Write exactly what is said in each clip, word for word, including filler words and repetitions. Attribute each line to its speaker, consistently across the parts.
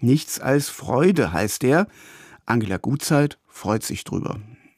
Speaker 1: Nichts als Freude heißt er. Angela Gutzeit freut sich drüber.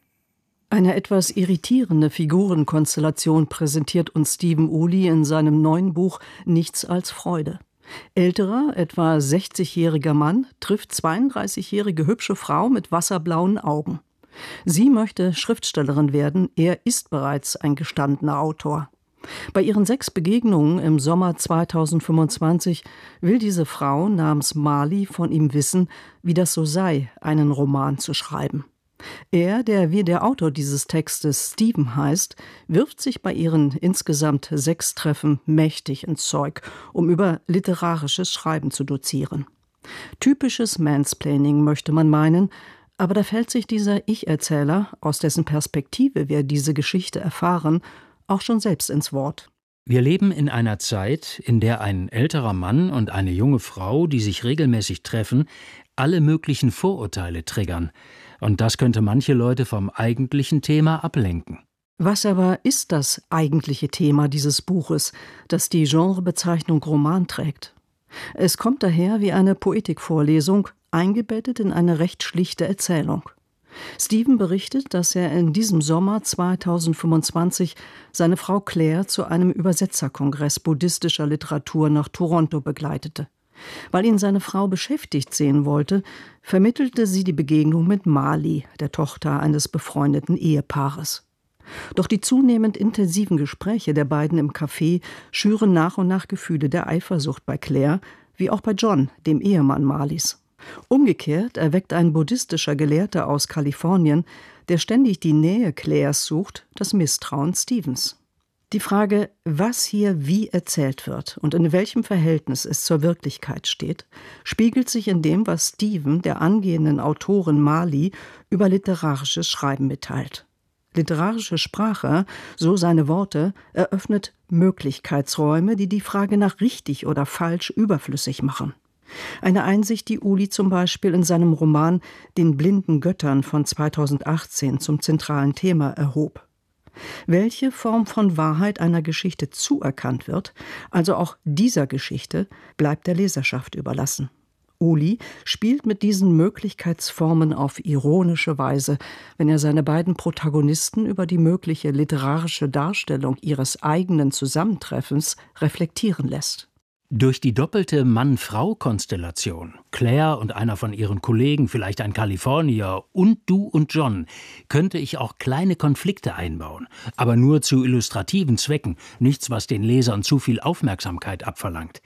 Speaker 2: Eine etwas irritierende Figurenkonstellation präsentiert uns Stephen Uli in seinem neuen Buch Nichts als Freude. Älterer, etwa sechzigjähriger Mann trifft zweiunddreißigjährige hübsche Frau mit wasserblauen Augen. Sie möchte Schriftstellerin werden, er ist bereits ein gestandener Autor. Bei ihren sechs Begegnungen im Sommer zweitausendfünfundzwanzig will diese Frau namens Marley von ihm wissen, wie das so sei, einen Roman zu schreiben. Er, der wie der Autor dieses Textes Stephen heißt, wirft sich bei ihren insgesamt sechs Treffen mächtig ins Zeug, um über literarisches Schreiben zu dozieren. Typisches Mansplaining möchte man meinen, aber da fällt sich dieser Ich-Erzähler, aus dessen Perspektive wir diese Geschichte erfahren, auch schon selbst ins Wort.
Speaker 3: Wir leben in einer Zeit, in der ein älterer Mann und eine junge Frau, die sich regelmäßig treffen, alle möglichen Vorurteile triggern. Und das könnte manche Leute vom eigentlichen Thema ablenken.
Speaker 2: Was aber ist das eigentliche Thema dieses Buches, das die Genrebezeichnung Roman trägt? Es kommt daher wie eine Poetikvorlesung, eingebettet in eine recht schlichte Erzählung. Stephen berichtet, dass er in diesem Sommer zweitausendfünfundzwanzig seine Frau Claire zu einem Übersetzerkongress buddhistischer Literatur nach Toronto begleitete. Weil ihn seine Frau beschäftigt sehen wollte, vermittelte sie die Begegnung mit Marley, der Tochter eines befreundeten Ehepaares. Doch die zunehmend intensiven Gespräche der beiden im Café schüren nach und nach Gefühle der Eifersucht bei Claire, wie auch bei John, dem Ehemann Marleys. Umgekehrt erweckt ein buddhistischer Gelehrter aus Kalifornien, der ständig die Nähe Claires sucht, das Misstrauen Stephens. Die Frage, was hier wie erzählt wird und in welchem Verhältnis es zur Wirklichkeit steht, spiegelt sich in dem, was Stephen der angehenden Autorin Marley über literarisches Schreiben mitteilt. Literarische Sprache, so seine Worte, eröffnet Möglichkeitsräume, die die Frage nach richtig oder falsch überflüssig machen. Eine Einsicht, die Uli zum Beispiel in seinem Roman »Den blinden Göttern« von zweitausendachtzehn zum zentralen Thema erhob. Welche Form von Wahrheit einer Geschichte zuerkannt wird, also auch dieser Geschichte, bleibt der Leserschaft überlassen. Uli spielt mit diesen Möglichkeitsformen auf ironische Weise, wenn er seine beiden Protagonisten über die mögliche literarische Darstellung ihres eigenen Zusammentreffens reflektieren lässt.
Speaker 3: Durch die doppelte Mann-Frau-Konstellation, Claire und einer von ihren Kollegen, vielleicht ein Kalifornier, und du und John, könnte ich auch kleine Konflikte einbauen, aber nur zu illustrativen Zwecken, nichts, was den Lesern zu viel Aufmerksamkeit abverlangt.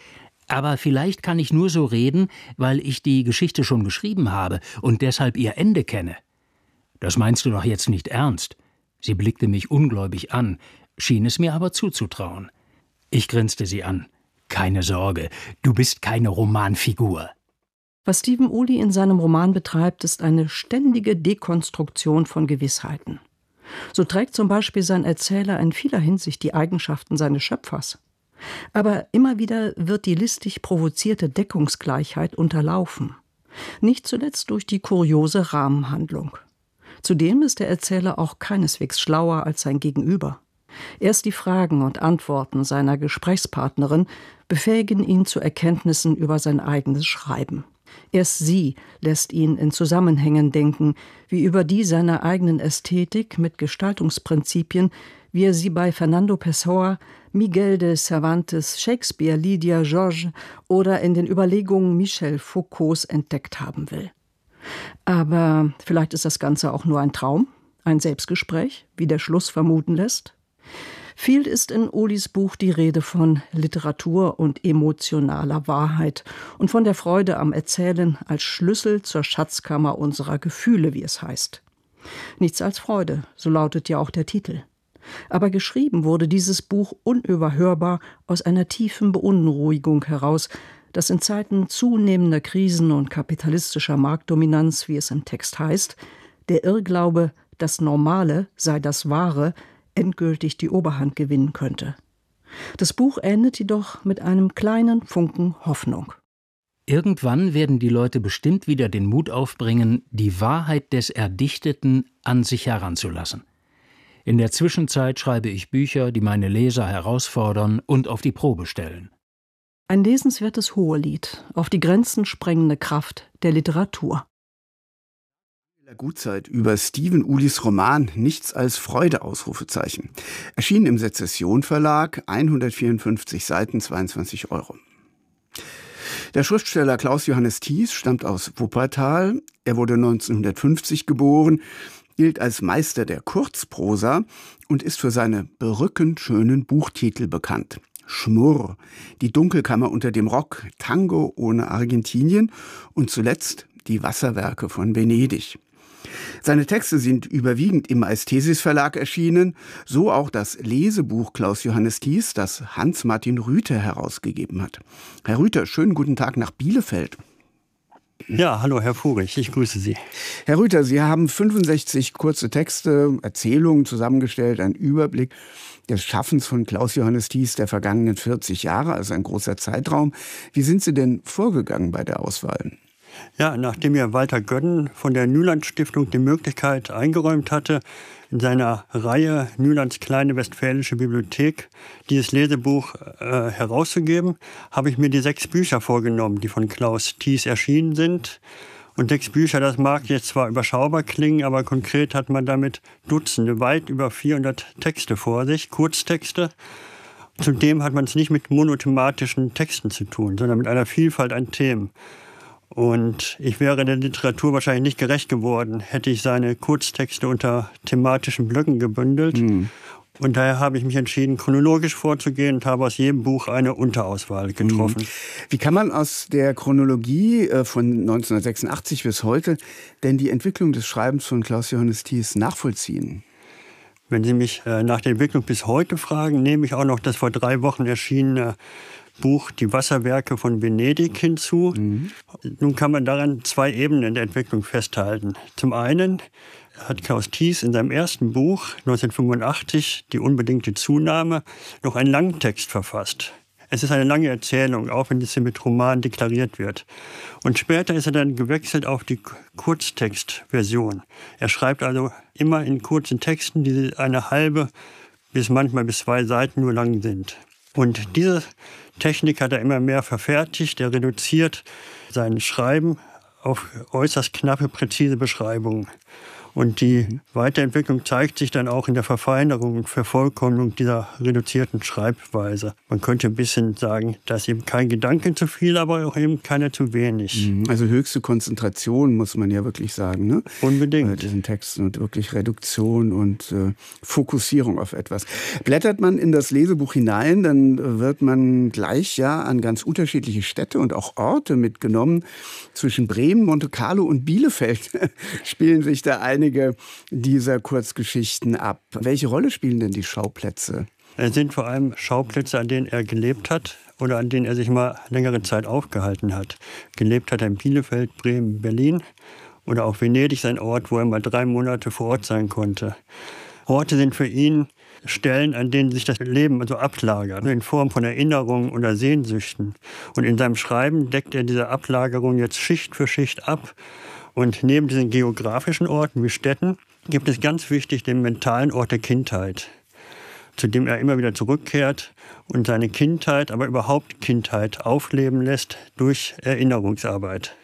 Speaker 3: Aber vielleicht kann ich nur so reden, weil ich die Geschichte schon geschrieben habe und deshalb ihr Ende kenne. Das meinst du doch jetzt nicht ernst? Sie blickte mich ungläubig an, schien es mir aber zuzutrauen. Ich grinste sie an. Keine Sorge, du bist keine Romanfigur.
Speaker 2: Was Stephen Uli in seinem Roman betreibt, ist eine ständige Dekonstruktion von Gewissheiten. So trägt zum Beispiel sein Erzähler in vieler Hinsicht die Eigenschaften seines Schöpfers. Aber immer wieder wird die listig provozierte Deckungsgleichheit unterlaufen. Nicht zuletzt durch die kuriose Rahmenhandlung. Zudem ist der Erzähler auch keineswegs schlauer als sein Gegenüber. Erst die Fragen und Antworten seiner Gesprächspartnerin befähigen ihn zu Erkenntnissen über sein eigenes Schreiben. Erst sie lässt ihn in Zusammenhängen denken, wie über die seiner eigenen Ästhetik mit Gestaltungsprinzipien, wie er sie bei Fernando Pessoa, Miguel de Cervantes, Shakespeare, Lydia George oder in den Überlegungen Michel Foucaults entdeckt haben will. Aber vielleicht ist das Ganze auch nur ein Traum, ein Selbstgespräch, wie der Schluss vermuten lässt. Viel ist in Ulis Buch die Rede von Literatur und emotionaler Wahrheit und von der Freude am Erzählen als Schlüssel zur Schatzkammer unserer Gefühle, wie es heißt. Nichts als Freude, so lautet ja auch der Titel. Aber geschrieben wurde dieses Buch unüberhörbar aus einer tiefen Beunruhigung heraus, dass in Zeiten zunehmender Krisen und kapitalistischer Marktdominanz, wie es im Text heißt, der Irrglaube, das Normale sei das Wahre, endgültig die Oberhand gewinnen könnte. Das Buch endet jedoch mit einem kleinen Funken Hoffnung.
Speaker 3: Irgendwann werden die Leute bestimmt wieder den Mut aufbringen, die Wahrheit des Erdichteten an sich heranzulassen. In der Zwischenzeit schreibe ich Bücher, die meine Leser herausfordern und auf die Probe stellen.
Speaker 2: Ein lesenswertes Hohelied auf die Grenzen sprengende Kraft der Literatur.
Speaker 1: Gutzeit über Stephen Ulis Roman Nichts als Freude, Ausrufezeichen. Erschienen im Sezession Verlag, hundertvierundfünfzig Seiten, zweiundzwanzig Euro. Der Schriftsteller Klaus Johannes Thies stammt aus Wuppertal. Er wurde neunzehnhundertfünfzig geboren, gilt als Meister der Kurzprosa und ist für seine berückend schönen Buchtitel bekannt. Schmurr, Die Dunkelkammer unter dem Rock, Tango ohne Argentinien und zuletzt Die Wasserwerke von Venedig. Seine Texte sind überwiegend im Aesthesis Verlag erschienen, so auch das Lesebuch Klaus Johannes Thies, das Hans-Martin Rüther herausgegeben hat. Herr Rüther, schönen guten Tag nach Bielefeld.
Speaker 4: Ja, hallo Herr Furich, ich grüße Sie.
Speaker 1: Herr Rüther, Sie haben fünfundsechzig kurze Texte, Erzählungen zusammengestellt, einen Überblick des Schaffens von Klaus Johannes Thies der vergangenen vierzig Jahre, also ein großer Zeitraum. Wie sind Sie denn vorgegangen bei der Auswahl?
Speaker 4: Ja, nachdem mir Walter Gödden von der Nüland-Stiftung die Möglichkeit eingeräumt hatte, in seiner Reihe Nülands kleine westfälische Bibliothek dieses Lesebuch äh, herauszugeben, habe ich mir die sechs Bücher vorgenommen, die von Klaus Thies erschienen sind. Und sechs Bücher, das mag jetzt zwar überschaubar klingen, aber konkret hat man damit Dutzende, weit über vierhundert Texte vor sich, Kurztexte. Zudem hat man es nicht mit monothematischen Texten zu tun, sondern mit einer Vielfalt an Themen. Und ich wäre der Literatur wahrscheinlich nicht gerecht geworden, hätte ich seine Kurztexte unter thematischen Blöcken gebündelt. Mhm. Und daher habe ich mich entschieden, chronologisch vorzugehen und habe aus jedem Buch eine Unterauswahl getroffen.
Speaker 1: Mhm. Wie kann man aus der Chronologie von neunzehnhundertsechsundachtzig bis heute denn die Entwicklung des Schreibens von Klaus Johannes Thies nachvollziehen?
Speaker 4: Wenn Sie mich nach der Entwicklung bis heute fragen, nehme ich auch noch das vor drei Wochen erschienene Buch Die Wasserwerke von Venedig hinzu. Mhm. Nun kann man daran zwei Ebenen der Entwicklung festhalten. Zum einen hat Klaus Thies in seinem ersten Buch neunzehnhundertfünfundachtzig, Die unbedingte Zunahme, noch einen langen Text verfasst. Es ist eine lange Erzählung, auch wenn es hier mit Roman deklariert wird. Und später ist er dann gewechselt auf die Kurztextversion. Er schreibt also immer in kurzen Texten, die eine halbe bis manchmal bis zwei Seiten nur lang sind. Und diese Technik hat er immer mehr verfertigt. Er reduziert sein Schreiben auf äußerst knappe, präzise Beschreibungen. Und die Weiterentwicklung zeigt sich dann auch in der Verfeinerung und Vervollkommnung dieser reduzierten Schreibweise. Man könnte ein bisschen sagen, dass eben kein Gedanke zu viel, aber auch eben keiner zu wenig.
Speaker 1: Also höchste Konzentration, muss man ja wirklich sagen, ne?
Speaker 4: Unbedingt.
Speaker 1: Bei diesen Texten und wirklich Reduktion und äh, Fokussierung auf etwas. Blättert man in das Lesebuch hinein, dann wird man gleich ja an ganz unterschiedliche Städte und auch Orte mitgenommen. Zwischen Bremen, Monte Carlo und Bielefeld spielen sich da einige dieser Kurzgeschichten ab. Welche Rolle spielen denn die Schauplätze?
Speaker 4: Es sind vor allem Schauplätze, an denen er gelebt hat oder an denen er sich mal längere Zeit aufgehalten hat. Gelebt hat er in Bielefeld, Bremen, Berlin oder auch Venedig, sein Ort, wo er mal drei Monate vor Ort sein konnte. Orte sind für ihn Stellen, an denen sich das Leben also ablagert, in Form von Erinnerungen oder Sehnsüchten. Und in seinem Schreiben deckt er diese Ablagerung jetzt Schicht für Schicht ab. Und neben diesen geografischen Orten wie Städten gibt es ganz wichtig den mentalen Ort der Kindheit, zu dem er immer wieder zurückkehrt und seine Kindheit, aber überhaupt Kindheit aufleben lässt durch Erinnerungsarbeit.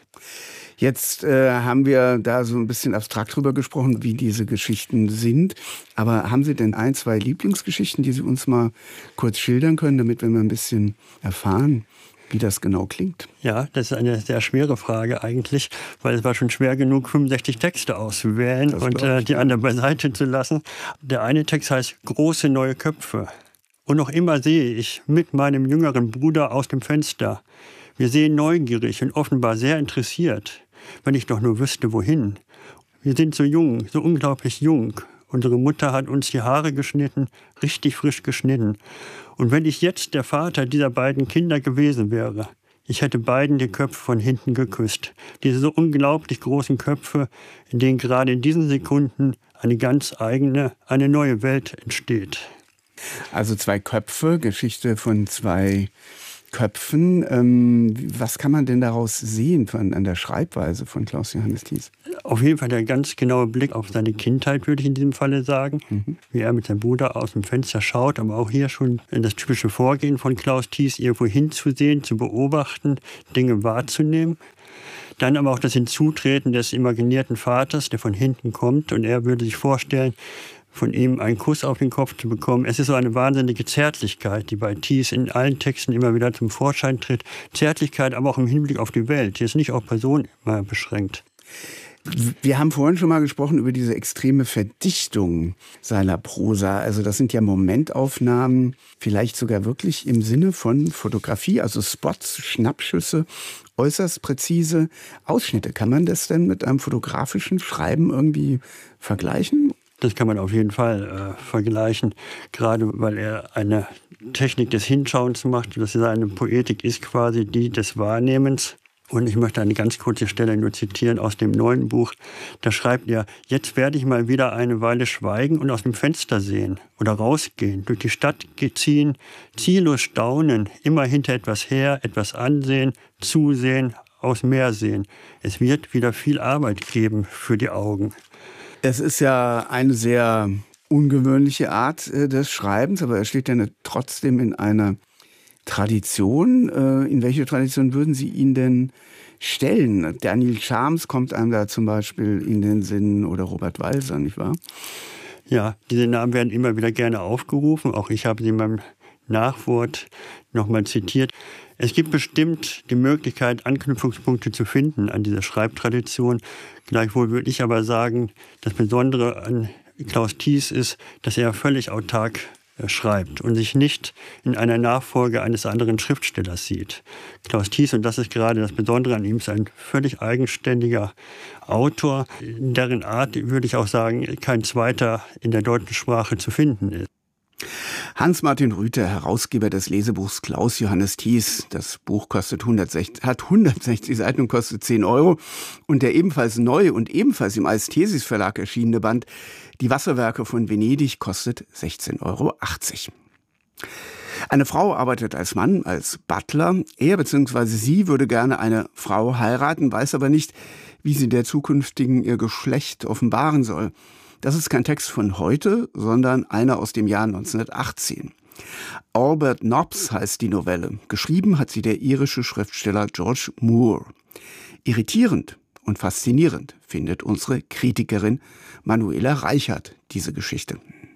Speaker 1: Jetzt äh, haben wir da so ein bisschen abstrakt drüber gesprochen, wie diese Geschichten sind. Aber haben Sie denn ein, zwei Lieblingsgeschichten, die Sie uns mal kurz schildern können, damit wir mal ein bisschen erfahren, wie das genau klingt?
Speaker 4: Ja, das ist eine sehr schwere Frage eigentlich, weil es war schon schwer genug, fünfundsechzig Texte auszuwählen und äh, die anderen beiseite zu lassen. Der eine Text heißt Große neue Köpfe. Und noch immer sehe ich mit meinem jüngeren Bruder aus dem Fenster. Wir sehen neugierig und offenbar sehr interessiert, wenn ich doch nur wüsste, wohin. Wir sind so jung, so unglaublich jung. Unsere Mutter hat uns die Haare geschnitten, richtig frisch geschnitten. Und wenn ich jetzt der Vater dieser beiden Kinder gewesen wäre, ich hätte beiden die Köpfe von hinten geküsst. Diese so unglaublich großen Köpfe, in denen gerade in diesen Sekunden eine ganz eigene, eine neue Welt entsteht.
Speaker 1: Also zwei Köpfe, Geschichte von zwei Köpfen. Ähm, was kann man denn daraus sehen von, an der Schreibweise von Klaus Johannes Thies?
Speaker 4: Auf jeden Fall der ganz genaue Blick auf seine Kindheit, würde ich in diesem Falle sagen. Mhm. Wie er mit seinem Bruder aus dem Fenster schaut, aber auch hier schon das typische Vorgehen von Klaus Thies, irgendwo hinzusehen, zu beobachten, Dinge wahrzunehmen. Dann aber auch das Hinzutreten des imaginierten Vaters, der von hinten kommt, und er würde sich vorstellen, von ihm einen Kuss auf den Kopf zu bekommen. Es ist so eine wahnsinnige Zärtlichkeit, die bei Thies in allen Texten immer wieder zum Vorschein tritt. Zärtlichkeit, aber auch im Hinblick auf die Welt. Die ist nicht auf Personen immer beschränkt.
Speaker 1: Wir haben vorhin schon mal gesprochen über diese extreme Verdichtung seiner Prosa. Also das sind ja Momentaufnahmen, vielleicht sogar wirklich im Sinne von Fotografie, also Spots, Schnappschüsse, äußerst präzise Ausschnitte. Kann man das denn mit einem fotografischen Schreiben irgendwie vergleichen?
Speaker 4: Das kann man auf jeden Fall äh, vergleichen, gerade weil er eine Technik des Hinschauens macht. Das ist eine Poetik, ist quasi die des Wahrnehmens. Und ich möchte eine ganz kurze Stelle nur zitieren aus dem neuen Buch. Da schreibt er: Jetzt werde ich mal wieder eine Weile schweigen und aus dem Fenster sehen oder rausgehen, durch die Stadt ziehen, ziellos staunen, immer hinter etwas her, etwas ansehen, zusehen, aus Meer sehen. Es wird wieder viel Arbeit geben für die Augen.
Speaker 1: Es ist ja eine sehr ungewöhnliche Art äh, des Schreibens, aber er steht ja ne, trotzdem in einer Tradition. Äh, in welche Tradition würden Sie ihn denn stellen? Daniel Charms kommt einem da zum Beispiel in den Sinn, oder Robert Walser, nicht wahr?
Speaker 4: Ja, diese Namen werden immer wieder gerne aufgerufen. Auch ich habe sie in meinem Nachwort nochmal zitiert. Es gibt bestimmt die Möglichkeit, Anknüpfungspunkte zu finden an dieser Schreibtradition. Gleichwohl würde ich aber sagen, das Besondere an Klaus Thies ist, dass er völlig autark schreibt und sich nicht in einer Nachfolge eines anderen Schriftstellers sieht. Klaus Thies, und das ist gerade das Besondere an ihm, ist ein völlig eigenständiger Autor, deren Art, würde ich auch sagen, kein zweiter in der deutschen Sprache zu finden ist.
Speaker 1: Hans-Martin Rüther, Herausgeber des Lesebuchs Klaus Johannes Thies. Das Buch kostet hundertsechzig, hat hundertsechzig Seiten und kostet zehn Euro. Und der ebenfalls neue und ebenfalls im Aesthesis Verlag erschienene Band Die Wasserwerke von Venedig kostet sechzehn Euro achtzig. Eine Frau arbeitet als Mann, als Butler. Er bzw. sie würde gerne eine Frau heiraten, weiß aber nicht, wie sie der zukünftigen ihr Geschlecht offenbaren soll. Das ist kein Text von heute, sondern einer aus dem Jahr neunzehnhundertachtzehn. Albert Nobbs heißt die Novelle. Geschrieben hat sie der irische Schriftsteller George Moore. Irritierend und faszinierend findet unsere Kritikerin Manuela Reichert diese Geschichte.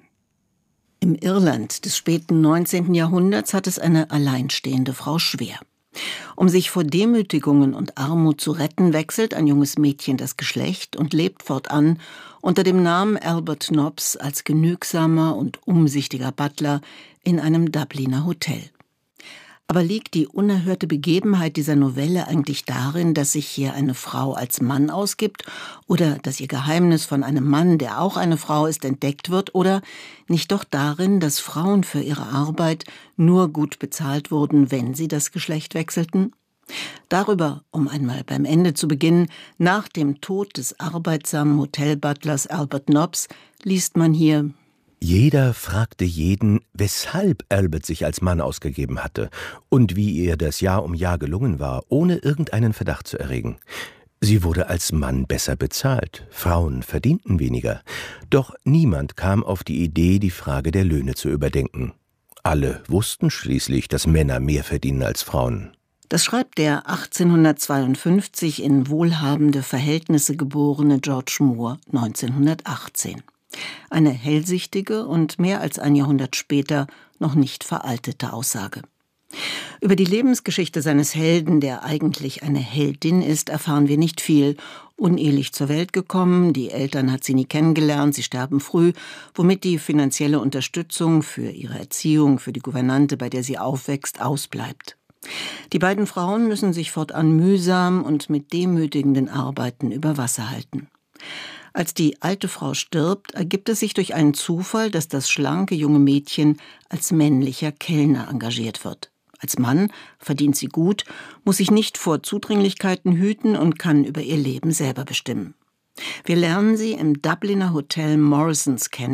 Speaker 5: Im Irland des späten neunzehnten Jahrhunderts hat es eine alleinstehende Frau schwer. Um sich vor Demütigungen und Armut zu retten, wechselt ein junges Mädchen das Geschlecht und lebt fortan unter dem Namen Albert Nobbs als genügsamer und umsichtiger Butler in einem Dubliner Hotel. Aber liegt die unerhörte Begebenheit dieser Novelle eigentlich darin, dass sich hier eine Frau als Mann ausgibt oder dass ihr Geheimnis von einem Mann, der auch eine Frau ist, entdeckt wird, oder nicht doch darin, dass Frauen für ihre Arbeit nur gut bezahlt wurden, wenn sie das Geschlecht wechselten? Darüber, um einmal beim Ende zu beginnen, nach dem Tod des arbeitsamen Hotelbutlers Albert Nobbs, liest man hier:
Speaker 6: Jeder fragte jeden, weshalb Albert sich als Mann ausgegeben hatte und wie ihr das Jahr um Jahr gelungen war, ohne irgendeinen Verdacht zu erregen. Sie wurde als Mann besser bezahlt, Frauen verdienten weniger. Doch niemand kam auf die Idee, die Frage der Löhne zu überdenken. Alle wussten schließlich, dass Männer mehr verdienen als Frauen.
Speaker 5: Das schreibt der achtzehnhundertzweiundfünfzig in wohlhabende Verhältnisse geborene George Moore neunzehnhundertachtzehn. Eine hellsichtige und mehr als ein Jahrhundert später noch nicht veraltete Aussage. Über die Lebensgeschichte seines Helden, der eigentlich eine Heldin ist, erfahren wir nicht viel. Unehelich zur Welt gekommen, die Eltern hat sie nie kennengelernt, sie sterben früh, womit die finanzielle Unterstützung für ihre Erziehung, für die Gouvernante, bei der sie aufwächst, ausbleibt. Die beiden Frauen müssen sich fortan mühsam und mit demütigenden Arbeiten über Wasser halten. Als die alte Frau stirbt, ergibt es sich durch einen Zufall, dass das schlanke junge Mädchen als männlicher Kellner engagiert wird. Als Mann verdient sie gut, muss sich nicht vor Zudringlichkeiten hüten und kann über ihr Leben selber bestimmen. Wir lernen sie im Dubliner Hotel Morrisons kennen,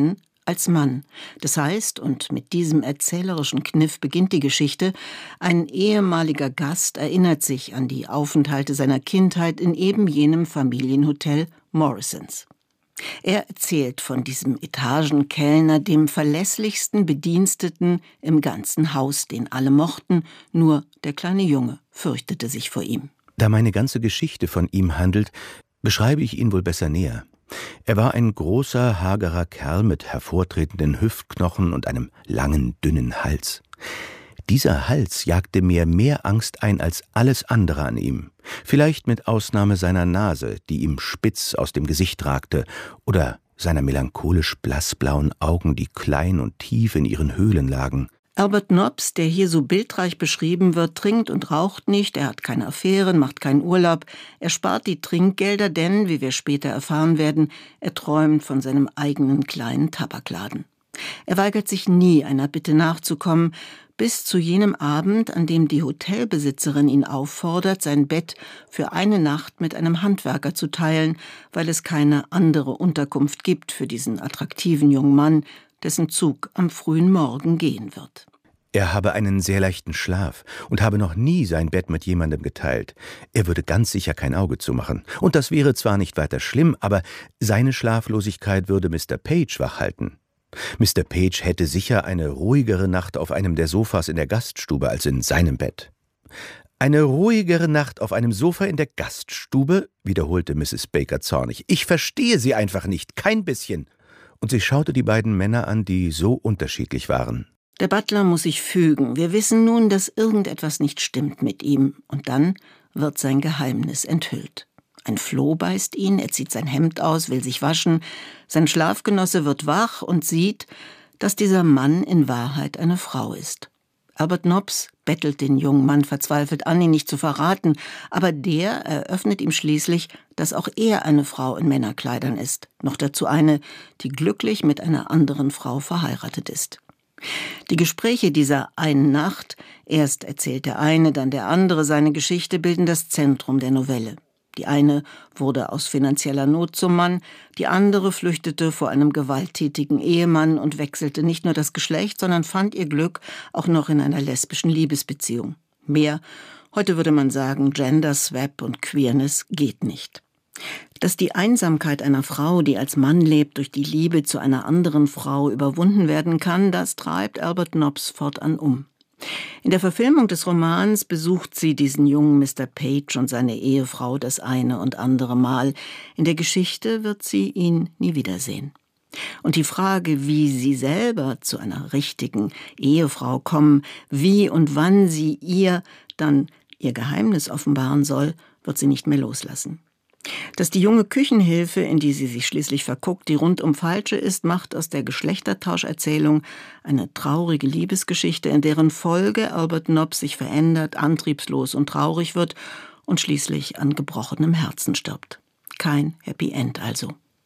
Speaker 5: als Mann. Das heißt, und mit diesem erzählerischen Kniff beginnt die Geschichte, ein ehemaliger Gast erinnert sich an die Aufenthalte seiner Kindheit in eben jenem Familienhotel Morrisons. Er erzählt von diesem Etagenkellner, dem verlässlichsten Bediensteten im ganzen Haus, den alle mochten, nur der kleine Junge fürchtete sich vor ihm.
Speaker 6: Da meine ganze Geschichte von ihm handelt, beschreibe ich ihn wohl besser näher. Er war ein großer, hagerer Kerl mit hervortretenden Hüftknochen und einem langen, dünnen Hals. Dieser Hals jagte mir mehr Angst ein als alles andere an ihm. Vielleicht mit Ausnahme seiner Nase, die ihm spitz aus dem Gesicht ragte, oder seiner melancholisch blassblauen Augen, die klein und tief in ihren Höhlen lagen.
Speaker 5: Albert Nobbs, der hier so bildreich beschrieben wird, trinkt und raucht nicht, er hat keine Affären, macht keinen Urlaub, er spart die Trinkgelder, denn, wie wir später erfahren werden, er träumt von seinem eigenen kleinen Tabakladen. Er weigert sich nie, einer Bitte nachzukommen, bis zu jenem Abend, an dem die Hotelbesitzerin ihn auffordert, sein Bett für eine Nacht mit einem Handwerker zu teilen, weil es keine andere Unterkunft gibt für diesen attraktiven jungen Mann, dessen Zug am frühen Morgen gehen wird.
Speaker 6: Er habe einen sehr leichten Schlaf und habe noch nie sein Bett mit jemandem geteilt. Er würde ganz sicher kein Auge zumachen. Und das wäre zwar nicht weiter schlimm, aber seine Schlaflosigkeit würde Mister Page wachhalten. Mister Page hätte sicher eine ruhigere Nacht auf einem der Sofas in der Gaststube als in seinem Bett. »Eine ruhigere Nacht auf einem Sofa in der Gaststube?« wiederholte Misses Baker zornig. »Ich verstehe Sie einfach nicht, kein bisschen.« Und sie schaute die beiden Männer an, die so unterschiedlich waren.
Speaker 5: Der Butler muss sich fügen. Wir wissen nun, dass irgendetwas nicht stimmt mit ihm. Und dann wird sein Geheimnis enthüllt. Ein Floh beißt ihn, er zieht sein Hemd aus, will sich waschen. Sein Schlafgenosse wird wach und sieht, dass dieser Mann in Wahrheit eine Frau ist. Albert Nobbs bettelt den jungen Mann verzweifelt an, ihn nicht zu verraten, aber der eröffnet ihm schließlich, dass auch er eine Frau in Männerkleidern ist, noch dazu eine, die glücklich mit einer anderen Frau verheiratet ist. Die Gespräche dieser einen Nacht, erst erzählt der eine, dann der andere seine Geschichte, bilden das Zentrum der Novelle. Die eine wurde aus finanzieller Not zum Mann, die andere flüchtete vor einem gewalttätigen Ehemann und wechselte nicht nur das Geschlecht, sondern fand ihr Glück auch noch in einer lesbischen Liebesbeziehung. Mehr, heute würde man sagen, Gender Swap und Queerness geht nicht. Dass die Einsamkeit einer Frau, die als Mann lebt, durch die Liebe zu einer anderen Frau überwunden werden kann, das treibt Albert Nobbs fortan um. In der Verfilmung des Romans besucht sie diesen jungen Mister Page und seine Ehefrau das eine und andere Mal. In der Geschichte wird sie ihn nie wiedersehen. Und die Frage, wie sie selber zu einer richtigen Ehefrau kommen, wie und wann sie ihr dann ihr Geheimnis offenbaren soll, wird sie nicht mehr loslassen. Dass die junge Küchenhilfe, in die sie sich schließlich verguckt, die rundum falsche ist, macht aus der Geschlechtertauscherzählung eine traurige Liebesgeschichte, in deren Folge Albert Nobbs sich verändert, antriebslos und traurig wird und schließlich an gebrochenem Herzen stirbt. Kein Happy End also.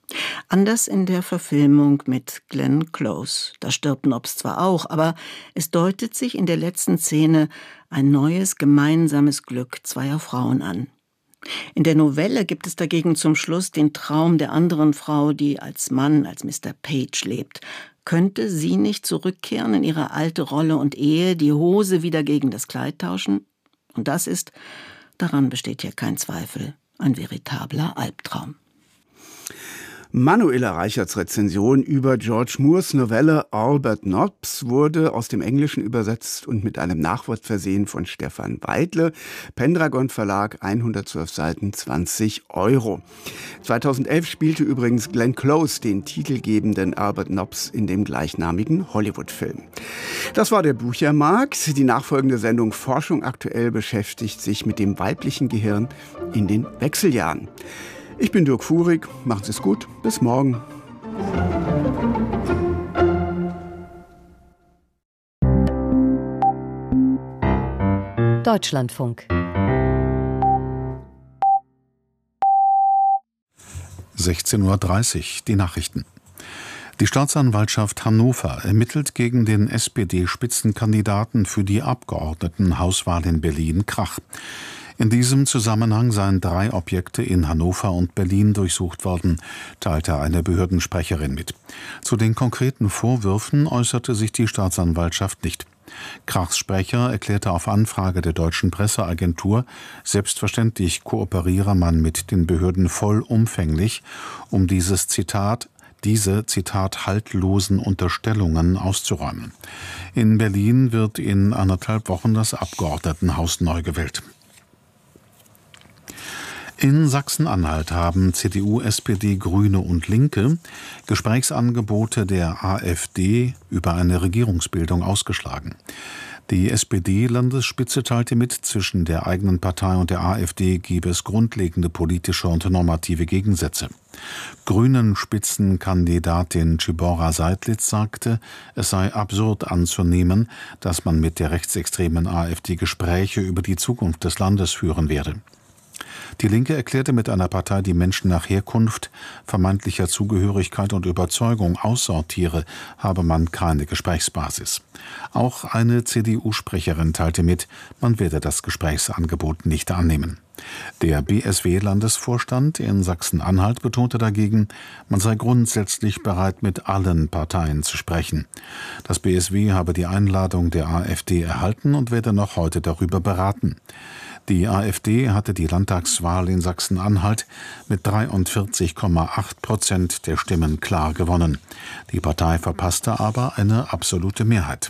Speaker 5: Anders in der Verfilmung mit Glenn Close. Da stirbt Nobbs zwar auch, aber es deutet sich in der letzten Szene ein neues gemeinsames Glück zweier Frauen an. In der Novelle gibt es dagegen zum Schluss den Traum der anderen Frau, die als Mann, als Mister Page lebt. Könnte sie nicht zurückkehren in ihre alte Rolle und Ehe, die Hose wieder gegen das Kleid tauschen? Und das ist, daran besteht hier kein Zweifel, ein veritabler Albtraum.
Speaker 1: Manuela Reicherts Rezension über George Moores Novelle Albert Nobbs wurde aus dem Englischen übersetzt und mit einem Nachwort versehen von Stefan Weidle. Pendragon Verlag, hundertzwölf Seiten, zwanzig Euro. zweitausendelf spielte übrigens Glenn Close den titelgebenden Albert Nobbs in dem gleichnamigen Hollywood-Film. Das war der Büchermarkt. Die nachfolgende Sendung Forschung aktuell beschäftigt sich mit dem weiblichen Gehirn in den Wechseljahren. Ich bin Dirk Fuhrig, machen Sie es gut, bis morgen.
Speaker 7: Deutschlandfunk.
Speaker 8: sechzehn Uhr dreißig, die Nachrichten. Die Staatsanwaltschaft Hannover ermittelt gegen den S P D-Spitzenkandidaten für die Abgeordnetenhauswahl in Berlin Krach. In diesem Zusammenhang seien drei Objekte in Hannover und Berlin durchsucht worden, teilte eine Behördensprecherin mit. Zu den konkreten Vorwürfen äußerte sich die Staatsanwaltschaft nicht. Krachs Sprecher erklärte auf Anfrage der deutschen Presseagentur, selbstverständlich kooperiere man mit den Behörden vollumfänglich, um dieses Zitat diese, Zitat, haltlosen Unterstellungen auszuräumen. In Berlin wird in anderthalb Wochen das Abgeordnetenhaus neu gewählt. In Sachsen-Anhalt haben C D U, S P D, Grüne und Linke Gesprächsangebote der AfD über eine Regierungsbildung ausgeschlagen. Die S P D-Landesspitze teilte mit, zwischen der eigenen Partei und der AfD gebe es grundlegende politische und normative Gegensätze. Grünen-Spitzenkandidatin Tschibora Seidlitz sagte, es sei absurd anzunehmen, dass man mit der rechtsextremen AfD Gespräche über die Zukunft des Landes führen werde. Die Linke erklärte, mit einer Partei, die Menschen nach Herkunft, vermeintlicher Zugehörigkeit und Überzeugung aussortiere, habe man keine Gesprächsbasis. Auch eine C D U-Sprecherin teilte mit, man werde das Gesprächsangebot nicht annehmen. Der B S W-Landesvorstand in Sachsen-Anhalt betonte dagegen, man sei grundsätzlich bereit, mit allen Parteien zu sprechen. Das B S W habe die Einladung der AfD erhalten und werde noch heute darüber beraten. Die AfD hatte die Landtagswahl in Sachsen-Anhalt mit dreiundvierzig Komma acht Prozent der Stimmen klar gewonnen. Die Partei verpasste aber eine absolute Mehrheit.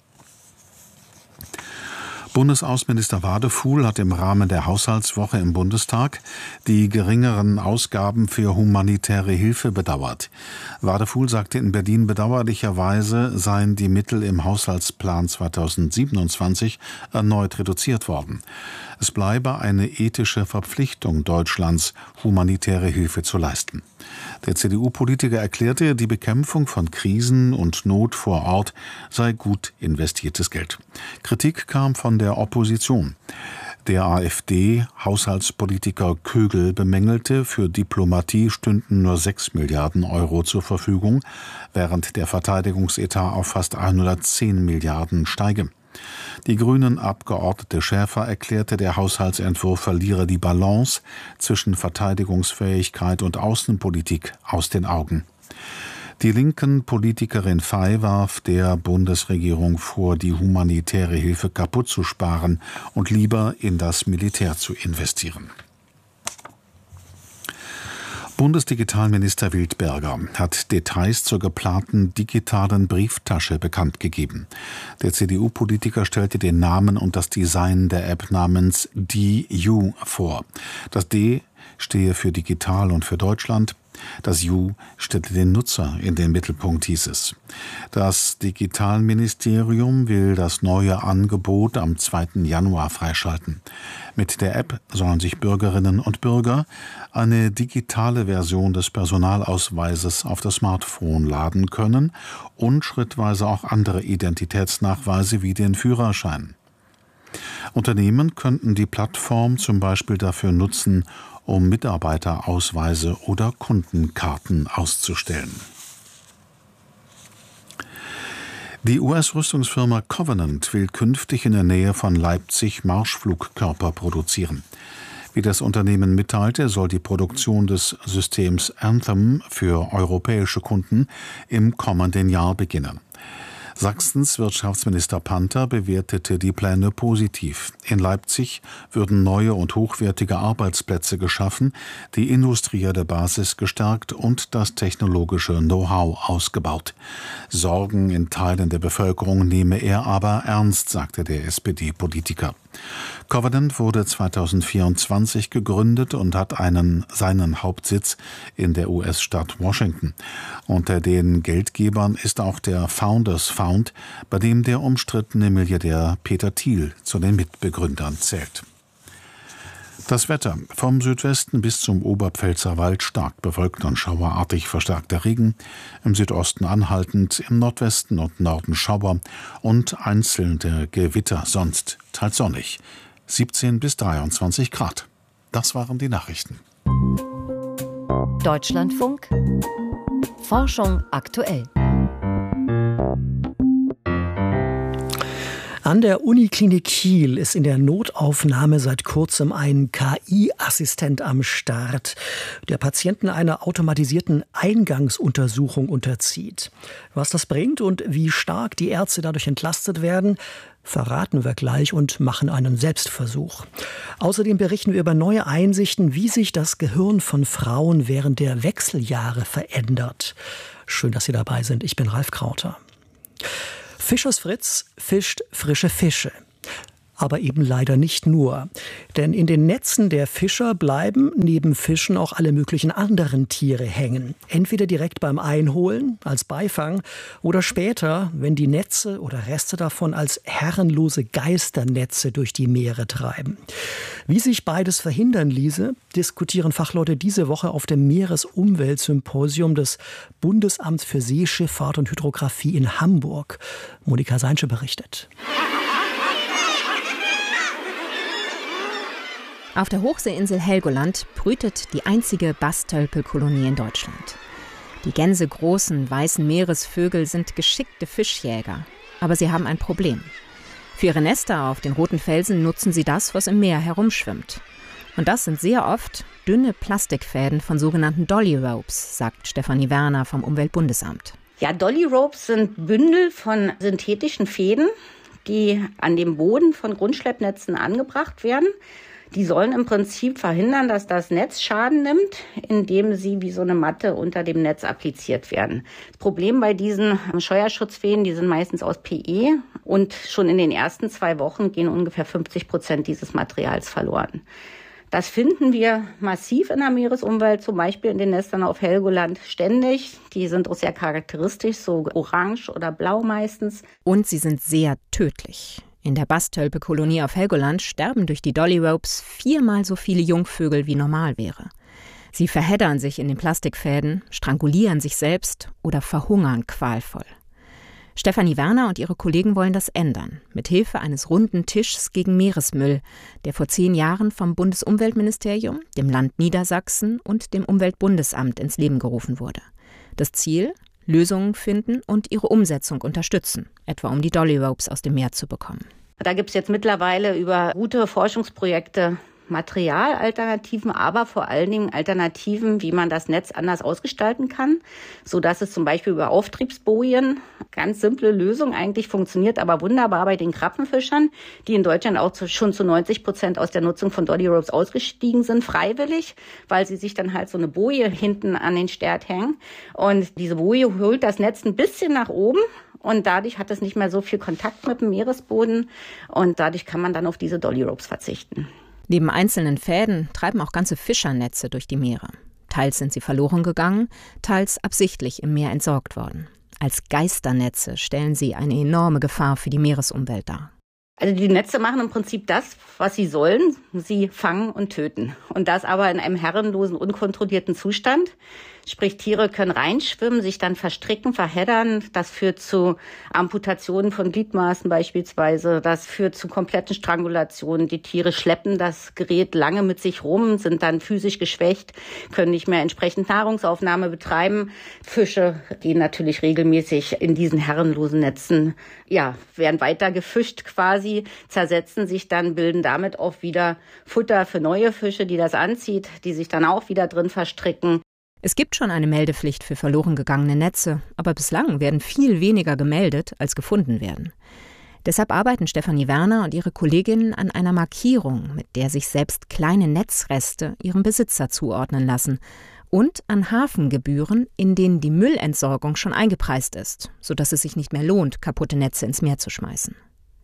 Speaker 8: Bundesaußenminister Wadefuhl hat im Rahmen der Haushaltswoche im Bundestag die geringeren Ausgaben für humanitäre Hilfe bedauert. Wadefuhl sagte in Berlin, bedauerlicherweise seien die Mittel im Haushaltsplan zweitausendsiebenundzwanzig erneut reduziert worden. Es bleibe eine ethische Verpflichtung Deutschlands, humanitäre Hilfe zu leisten. Der C D U-Politiker erklärte, die Bekämpfung von Krisen und Not vor Ort sei gut investiertes Geld. Kritik kam von der Opposition. Der AfD-Haushaltspolitiker Kögel bemängelte, für Diplomatie stünden nur sechs Milliarden Euro zur Verfügung, während der Verteidigungsetat auf fast hundertzehn Milliarden steige. Die Grünen-Abgeordnete Schäfer erklärte, der Haushaltsentwurf verliere die Balance zwischen Verteidigungsfähigkeit und Außenpolitik aus den Augen. Die linken Politikerin Fey warf der Bundesregierung vor, die humanitäre Hilfe kaputt zu sparen und lieber in das Militär zu investieren. Bundesdigitalminister Wildberger hat Details zur geplanten digitalen Brieftasche bekannt gegeben. Der C D U-Politiker stellte den Namen und das Design der App namens D U vor. Das D stehe für digital und für Deutschland. Das U stellte den Nutzer in den Mittelpunkt, hieß es. Das Digitalministerium will das neue Angebot am zweiten Januar freischalten. Mit der App sollen sich Bürgerinnen und Bürger eine digitale Version des Personalausweises auf das Smartphone laden können und schrittweise auch andere Identitätsnachweise wie den Führerschein. Unternehmen könnten die Plattform zum Beispiel dafür nutzen, um Mitarbeiterausweise oder Kundenkarten auszustellen. Die U S-Rüstungsfirma Covenant will künftig in der Nähe von Leipzig Marschflugkörper produzieren. Wie das Unternehmen mitteilte, soll die Produktion des Systems Anthem für europäische Kunden im kommenden Jahr beginnen. Sachsens Wirtschaftsminister Panther bewertete die Pläne positiv. In Leipzig würden neue und hochwertige Arbeitsplätze geschaffen, die industrielle Basis gestärkt und das technologische Know-how ausgebaut. Sorgen in Teilen der Bevölkerung nehme er aber ernst, sagte der S P D-Politiker. Covenant wurde zweitausendvierundzwanzig gegründet und hat einen, seinen Hauptsitz in der U S-Stadt Washington. Unter den Geldgebern ist auch der Founders Fund, bei dem der umstrittene Milliardär Peter Thiel zu den Mitbegründern zählt. Das Wetter: vom Südwesten bis zum Oberpfälzer Wald stark bewölkt und schauerartig verstärkter Regen, im Südosten anhaltend, im Nordwesten und Norden Schauer und einzelne Gewitter, sonst teils sonnig. siebzehn bis dreiundzwanzig Grad. Das waren die Nachrichten.
Speaker 7: Deutschlandfunk Forschung aktuell. An der Uniklinik Kiel ist in der Notaufnahme seit kurzem ein K I-Assistent am Start, der Patienten einer automatisierten Eingangsuntersuchung unterzieht. Was das bringt und wie stark die Ärzte dadurch entlastet werden, verraten wir gleich und machen einen Selbstversuch. Außerdem berichten wir über neue Einsichten, wie sich das Gehirn von Frauen während der Wechseljahre verändert. Schön, dass Sie dabei sind. Ich bin Ralf Krauter. Fischers Fritz fischt frische Fische. Aber eben leider nicht nur. Denn in den Netzen der Fischer bleiben neben Fischen auch alle möglichen anderen Tiere hängen. Entweder direkt beim Einholen, als Beifang, oder später, wenn die Netze oder Reste davon als herrenlose Geisternetze durch die Meere treiben. Wie sich beides verhindern ließe, diskutieren Fachleute diese Woche auf dem Meeresumweltsymposium des Bundesamts für Seeschifffahrt und Hydrographie in Hamburg. Monika Seinsche berichtet.
Speaker 9: Auf der Hochseeinsel Helgoland brütet die einzige Bastölpelkolonie in Deutschland. Die gänsegroßen, weißen Meeresvögel sind geschickte Fischjäger. Aber sie haben ein Problem. Für ihre Nester auf den roten Felsen nutzen sie das, was im Meer herumschwimmt. Und das sind sehr oft dünne Plastikfäden von sogenannten Dolly Ropes, sagt Stefanie Werner vom Umweltbundesamt.
Speaker 10: Ja, Dolly Ropes sind Bündel von synthetischen Fäden, die an dem Boden von Grundschleppnetzen angebracht werden. Die sollen im Prinzip verhindern, dass das Netz Schaden nimmt, indem sie wie so eine Matte unter dem Netz appliziert werden. Das Problem bei diesen Scheuerschutzfäden, die sind meistens aus P E und schon in den ersten zwei Wochen gehen ungefähr fünfzig Prozent dieses Materials verloren. Das finden wir massiv in der Meeresumwelt, zum Beispiel in den Nestern auf Helgoland ständig. Die sind auch sehr charakteristisch, so orange oder blau meistens.
Speaker 9: Und sie sind sehr tödlich. In der Bastölpelkolonie auf Helgoland sterben durch die Dolly Ropes viermal so viele Jungvögel, wie normal wäre. Sie verheddern sich in den Plastikfäden, strangulieren sich selbst oder verhungern qualvoll. Stefanie Werner und ihre Kollegen wollen das ändern, mit Hilfe eines runden Tischs gegen Meeresmüll, der vor zehn Jahren vom Bundesumweltministerium, dem Land Niedersachsen und dem Umweltbundesamt ins Leben gerufen wurde. Das Ziel? Lösungen finden und ihre Umsetzung unterstützen, etwa um die Dolly Ropes aus dem Meer zu bekommen.
Speaker 10: Da gibt es jetzt mittlerweile über gute Forschungsprojekte Materialalternativen, aber vor allen Dingen Alternativen, wie man das Netz anders ausgestalten kann, sodass es zum Beispiel über Auftriebsbojen, ganz simple Lösung eigentlich, funktioniert aber wunderbar bei den Krabbenfischern, die in Deutschland auch zu, schon zu neunzig Prozent aus der Nutzung von Dolly Ropes ausgestiegen sind, freiwillig, weil sie sich dann halt so eine Boje hinten an den Stert hängen. Und diese Boje holt das Netz ein bisschen nach oben. Und dadurch hat es nicht mehr so viel Kontakt mit dem Meeresboden. Und dadurch kann man dann auf diese Dolly Ropes verzichten.
Speaker 9: Neben einzelnen Fäden treiben auch ganze Fischernetze durch die Meere. Teils sind sie verloren gegangen, teils absichtlich im Meer entsorgt worden. Als Geisternetze stellen sie eine enorme Gefahr für die Meeresumwelt dar.
Speaker 10: Also die Netze machen im Prinzip das, was sie sollen. Sie fangen und töten. Und das aber in einem herrenlosen, unkontrollierten Zustand. Sprich, Tiere können reinschwimmen, sich dann verstricken, verheddern. Das führt zu Amputationen von Gliedmaßen beispielsweise. Das führt zu kompletten Strangulationen. Die Tiere schleppen das Gerät lange mit sich rum, sind dann physisch geschwächt, können nicht mehr entsprechend Nahrungsaufnahme betreiben. Fische gehen natürlich regelmäßig in diesen herrenlosen Netzen, ja, werden weiter gefischt quasi, zersetzen sich dann, bilden damit auch wieder Futter für neue Fische, die das anzieht, die sich dann auch wieder drin verstricken.
Speaker 9: Es gibt schon eine Meldepflicht für verloren gegangene Netze, aber bislang werden viel weniger gemeldet, als gefunden werden. Deshalb arbeiten Stefanie Werner und ihre Kolleginnen an einer Markierung, mit der sich selbst kleine Netzreste ihrem Besitzer zuordnen lassen, und an Hafengebühren, in denen die Müllentsorgung schon eingepreist ist, sodass es sich nicht mehr lohnt, kaputte Netze ins Meer zu schmeißen.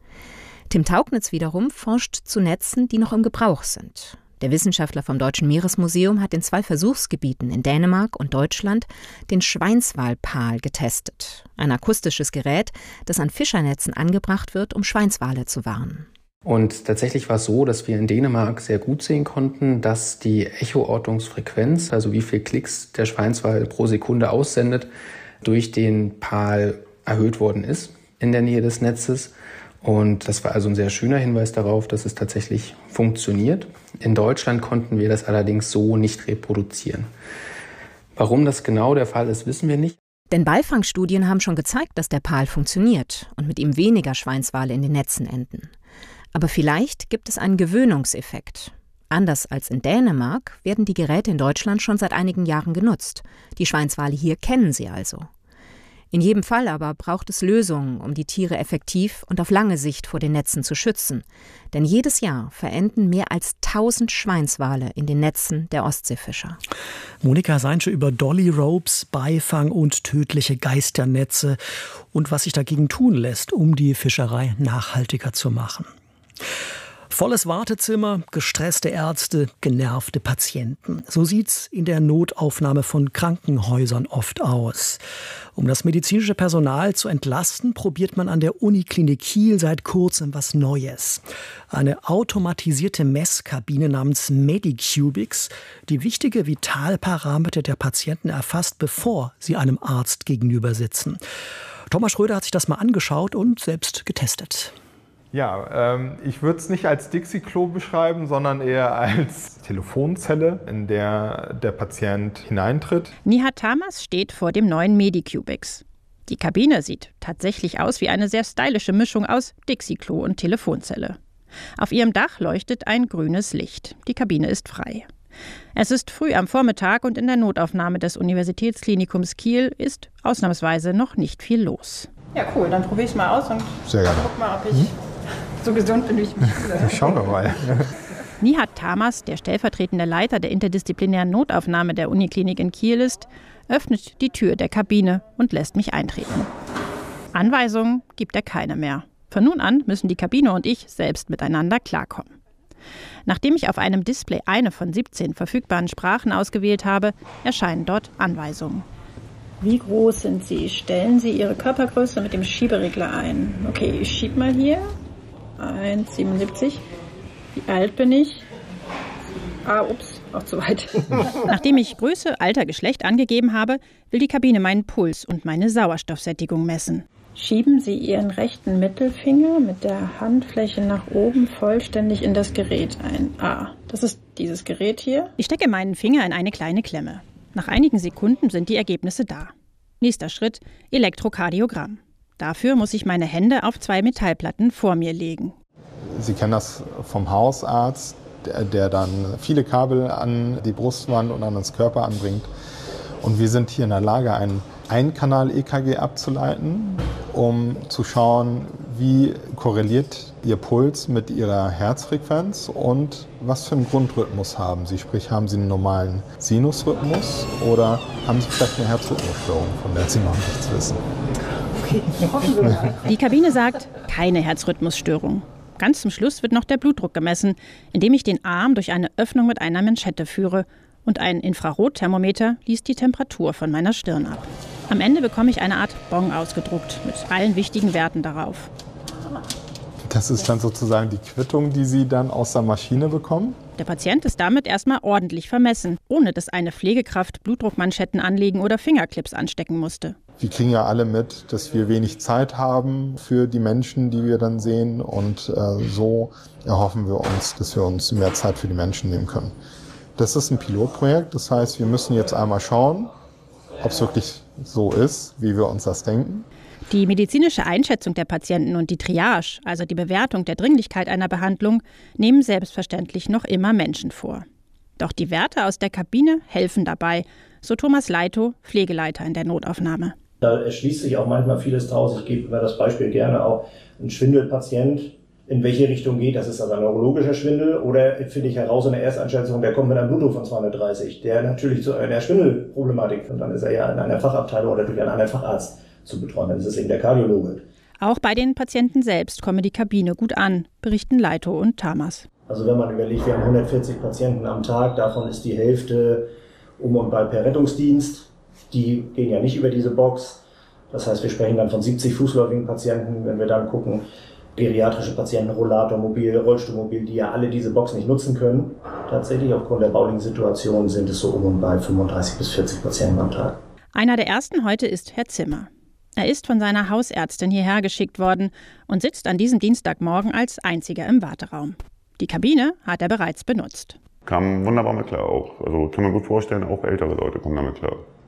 Speaker 9: Tim Taugnitz wiederum forscht zu Netzen, die noch im Gebrauch sind. Der Wissenschaftler vom Deutschen Meeresmuseum hat in zwei Versuchsgebieten in Dänemark und Deutschland den Schweinswalpal getestet. Ein akustisches Gerät, das an Fischernetzen angebracht wird, um Schweinswale zu warnen.
Speaker 11: Und tatsächlich war es so, dass wir in Dänemark sehr gut sehen konnten, dass die Echoortungsfrequenz, also wie viel Klicks der Schweinswal pro Sekunde aussendet, durch den Pal erhöht worden ist in der Nähe des Netzes. Und das war also ein sehr schöner Hinweis darauf, dass es tatsächlich funktioniert. In Deutschland konnten wir das allerdings so nicht reproduzieren. Warum das genau der Fall ist, wissen wir nicht.
Speaker 9: Denn Beifangstudien haben schon gezeigt, dass der P A L funktioniert und mit ihm weniger Schweinswale in den Netzen enden. Aber vielleicht gibt es einen Gewöhnungseffekt. Anders als in Dänemark werden die Geräte in Deutschland schon seit einigen Jahren genutzt. Die Schweinswale hier kennen sie also. In jedem Fall aber braucht es Lösungen, um die Tiere effektiv und auf lange Sicht vor den Netzen zu schützen. Denn jedes Jahr verenden mehr als tausend Schweinswale in den Netzen der Ostseefischer.
Speaker 7: Monika Seinsche über Dolly Ropes, Beifang und tödliche Geisternetze und was sich dagegen tun lässt, um die Fischerei nachhaltiger zu machen. Volles Wartezimmer, gestresste Ärzte, genervte Patienten. So sieht's in der Notaufnahme von Krankenhäusern oft aus. Um das medizinische Personal zu entlasten, probiert man an der Uniklinik Kiel seit kurzem was Neues. Eine automatisierte Messkabine namens Medicubix, die wichtige Vitalparameter der Patienten erfasst, bevor sie einem Arzt gegenüber sitzen. Thomas Schröder hat sich das mal angeschaut und selbst getestet.
Speaker 12: Ja, ähm, ich würde es nicht als Dixie-Klo beschreiben, sondern eher als Telefonzelle, in der der Patient hineintritt.
Speaker 13: Nihat Tamas steht vor dem neuen Medicubix. Die Kabine sieht tatsächlich aus wie eine sehr stylische Mischung aus Dixie-Klo und Telefonzelle. Auf ihrem Dach leuchtet ein grünes Licht. Die Kabine ist frei. Es ist früh am Vormittag und in der Notaufnahme des Universitätsklinikums Kiel ist ausnahmsweise noch nicht viel los.
Speaker 14: Ja, cool, dann probiere ich es mal aus und
Speaker 12: Sehr gerne.
Speaker 14: guck mal, ob ich hm? so gesund bin, wie ich mich fühle.
Speaker 12: Schauen wir mal.
Speaker 13: Nihat Tamas, der stellvertretende Leiter der interdisziplinären Notaufnahme der Uniklinik in Kiel ist, öffnet die Tür der Kabine und lässt mich eintreten. Anweisungen gibt er keine mehr. Von nun an müssen die Kabine und ich selbst miteinander klarkommen. Nachdem ich auf einem Display eine von siebzehn verfügbaren Sprachen ausgewählt habe, erscheinen dort Anweisungen.
Speaker 14: Wie groß sind Sie? Stellen Sie Ihre Körpergröße mit dem Schieberegler ein. Okay, ich schiebe mal hier. eins Komma siebenundsiebzig. Wie alt bin ich? Ah, ups, auch zu weit.
Speaker 13: Nachdem ich Größe, Alter, Geschlecht angegeben habe, will die Kabine meinen Puls und meine Sauerstoffsättigung messen.
Speaker 14: Schieben Sie Ihren rechten Mittelfinger mit der Handfläche nach oben vollständig in das Gerät ein. Ah, das ist dieses Gerät hier.
Speaker 13: Ich stecke meinen Finger in eine kleine Klemme. Nach einigen Sekunden sind die Ergebnisse da. Nächster Schritt, Elektrokardiogramm. Dafür muss ich meine Hände auf zwei Metallplatten vor mir legen.
Speaker 12: Sie kennen das vom Hausarzt, der, der dann viele Kabel an die Brustwand und an den Körper anbringt. Und wir sind hier in der Lage, ein Einkanal-E K G abzuleiten, um zu schauen, wie korreliert Ihr Puls mit Ihrer Herzfrequenz und was für einen Grundrhythmus haben Sie. Sprich, haben Sie einen normalen Sinusrhythmus oder haben Sie vielleicht eine Herzrhythmusstörung, von der Sie noch nichts wissen?
Speaker 14: Okay, hoffen wir mal.
Speaker 13: Die Kabine sagt, keine Herzrhythmusstörung. Ganz zum Schluss wird noch der Blutdruck gemessen, indem ich den Arm durch eine Öffnung mit einer Manschette führe. Und ein Infrarotthermometer liest die Temperatur von meiner Stirn ab. Am Ende bekomme ich eine Art Bon ausgedruckt mit allen wichtigen Werten darauf.
Speaker 12: Das ist dann sozusagen die Quittung, die Sie dann aus der Maschine bekommen?
Speaker 13: Der Patient ist damit erstmal ordentlich vermessen, ohne dass eine Pflegekraft Blutdruckmanschetten anlegen oder Fingerclips anstecken musste.
Speaker 12: Wir kriegen ja alle mit, dass wir wenig Zeit haben für die Menschen, die wir dann sehen. Und äh, so erhoffen wir uns, dass wir uns mehr Zeit für die Menschen nehmen können. Das ist ein Pilotprojekt, das heißt, wir müssen jetzt einmal schauen, ob es wirklich so ist, wie wir uns das denken.
Speaker 13: Die medizinische Einschätzung der Patienten und die Triage, also die Bewertung der Dringlichkeit einer Behandlung, nehmen selbstverständlich noch immer Menschen vor. Doch die Werte aus der Kabine helfen dabei, so Thomas Leitow, Pflegeleiter in der Notaufnahme.
Speaker 15: Da erschließt sich auch manchmal vieles draus. Ich gebe das Beispiel gerne auch. Ein Schwindelpatient, in welche Richtung geht das? Ist das ein neurologischer Schwindel oder finde ich heraus in der Ersteinschätzung, der kommt mit einem Blutdruck von zweihundertdreißig, der natürlich zu einer Schwindelproblematik führt. Und dann ist er ja in einer Fachabteilung oder durch einen anderen Facharzt zu betreuen. Dann ist es eben der Kardiologe.
Speaker 13: Auch bei den Patienten selbst komme die Kabine gut an, berichten Leitow und Tamas.
Speaker 15: Also wenn man überlegt, wir haben hundertvierzig Patienten am Tag, davon ist die Hälfte um und bei per Rettungsdienst. Die gehen ja nicht über diese Box. Das heißt, wir sprechen dann von siebzig fußläufigen Patienten, wenn wir dann gucken, geriatrische Patienten, Rollator, Mobil, Rollstuhlmobil, die ja alle diese Box nicht nutzen können. Tatsächlich aufgrund der baulichen Situation sind es so um und bei fünfunddreißig bis vierzig Patienten am Tag.
Speaker 13: Einer der ersten heute ist Herr Zimmer. Er ist von seiner Hausärztin hierher geschickt worden und sitzt an diesem Dienstagmorgen als einziger im Warteraum. Die Kabine hat er bereits benutzt.
Speaker 16: Kam wunderbar mit klar auch. Also kann man gut vorstellen, auch ältere Leute kommen damit klar.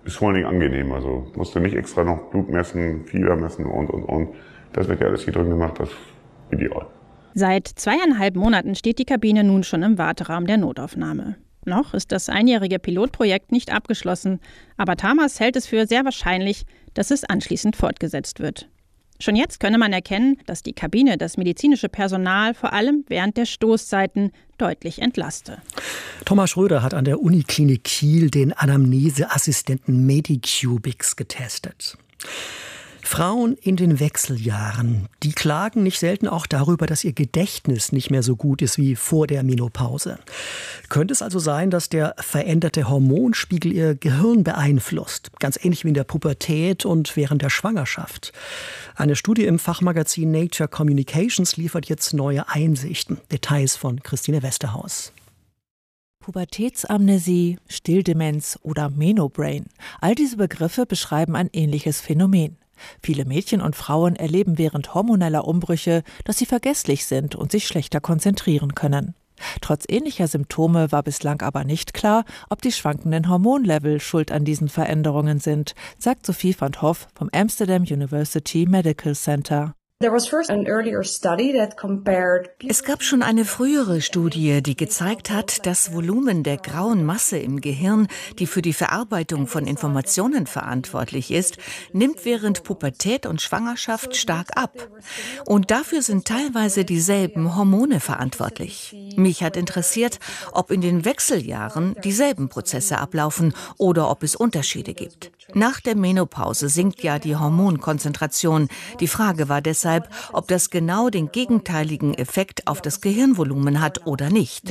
Speaker 16: ist vor allen Dingen angenehm. Also musst du nicht extra noch Blut messen, Fieber messen und, und, und. Das wird ja alles hier drin gemacht, das ist ideal.
Speaker 13: Seit zweieinhalb Monaten steht die Kabine nun schon im Warteraum der Notaufnahme. Noch ist das einjährige Pilotprojekt nicht abgeschlossen, aber Tamas hält es für sehr wahrscheinlich, dass es anschließend fortgesetzt wird. Schon jetzt könne man erkennen, dass die Kabine das medizinische Personal vor allem während der Stoßzeiten deutlich entlaste.
Speaker 7: Thomas Schröder hat an der Uniklinik Kiel den Anamneseassistenten Medicubix getestet. Frauen in den Wechseljahren, die klagen nicht selten auch darüber, dass ihr Gedächtnis nicht mehr so gut ist wie vor der Menopause. Könnte es also sein, dass der veränderte Hormonspiegel ihr Gehirn beeinflusst, ganz ähnlich wie in der Pubertät und während der Schwangerschaft? Eine Studie im Fachmagazin Nature Communications liefert jetzt neue Einsichten. Details von Christine Westerhaus.
Speaker 17: Pubertätsamnesie, Stilldemenz oder Menobrain. All diese Begriffe beschreiben ein ähnliches Phänomen. Viele Mädchen und Frauen erleben während hormoneller Umbrüche, dass sie vergesslich sind und sich schlechter konzentrieren können. Trotz ähnlicher Symptome war bislang aber nicht klar, ob die schwankenden Hormonlevel schuld an diesen Veränderungen sind, sagt Sophie van 't Hoff vom Amsterdam University Medical Center.
Speaker 18: Es gab schon eine frühere Studie, die gezeigt hat, das Volumen der grauen Masse im Gehirn, die für die Verarbeitung von Informationen verantwortlich ist, nimmt während Pubertät und Schwangerschaft stark ab. Und dafür sind teilweise dieselben Hormone verantwortlich. Mich hat interessiert, ob in den Wechseljahren dieselben Prozesse ablaufen oder ob es Unterschiede gibt. Nach der Menopause sinkt ja die Hormonkonzentration. Die Frage war deshalb, ob das genau den gegenteiligen Effekt auf das Gehirnvolumen hat oder nicht.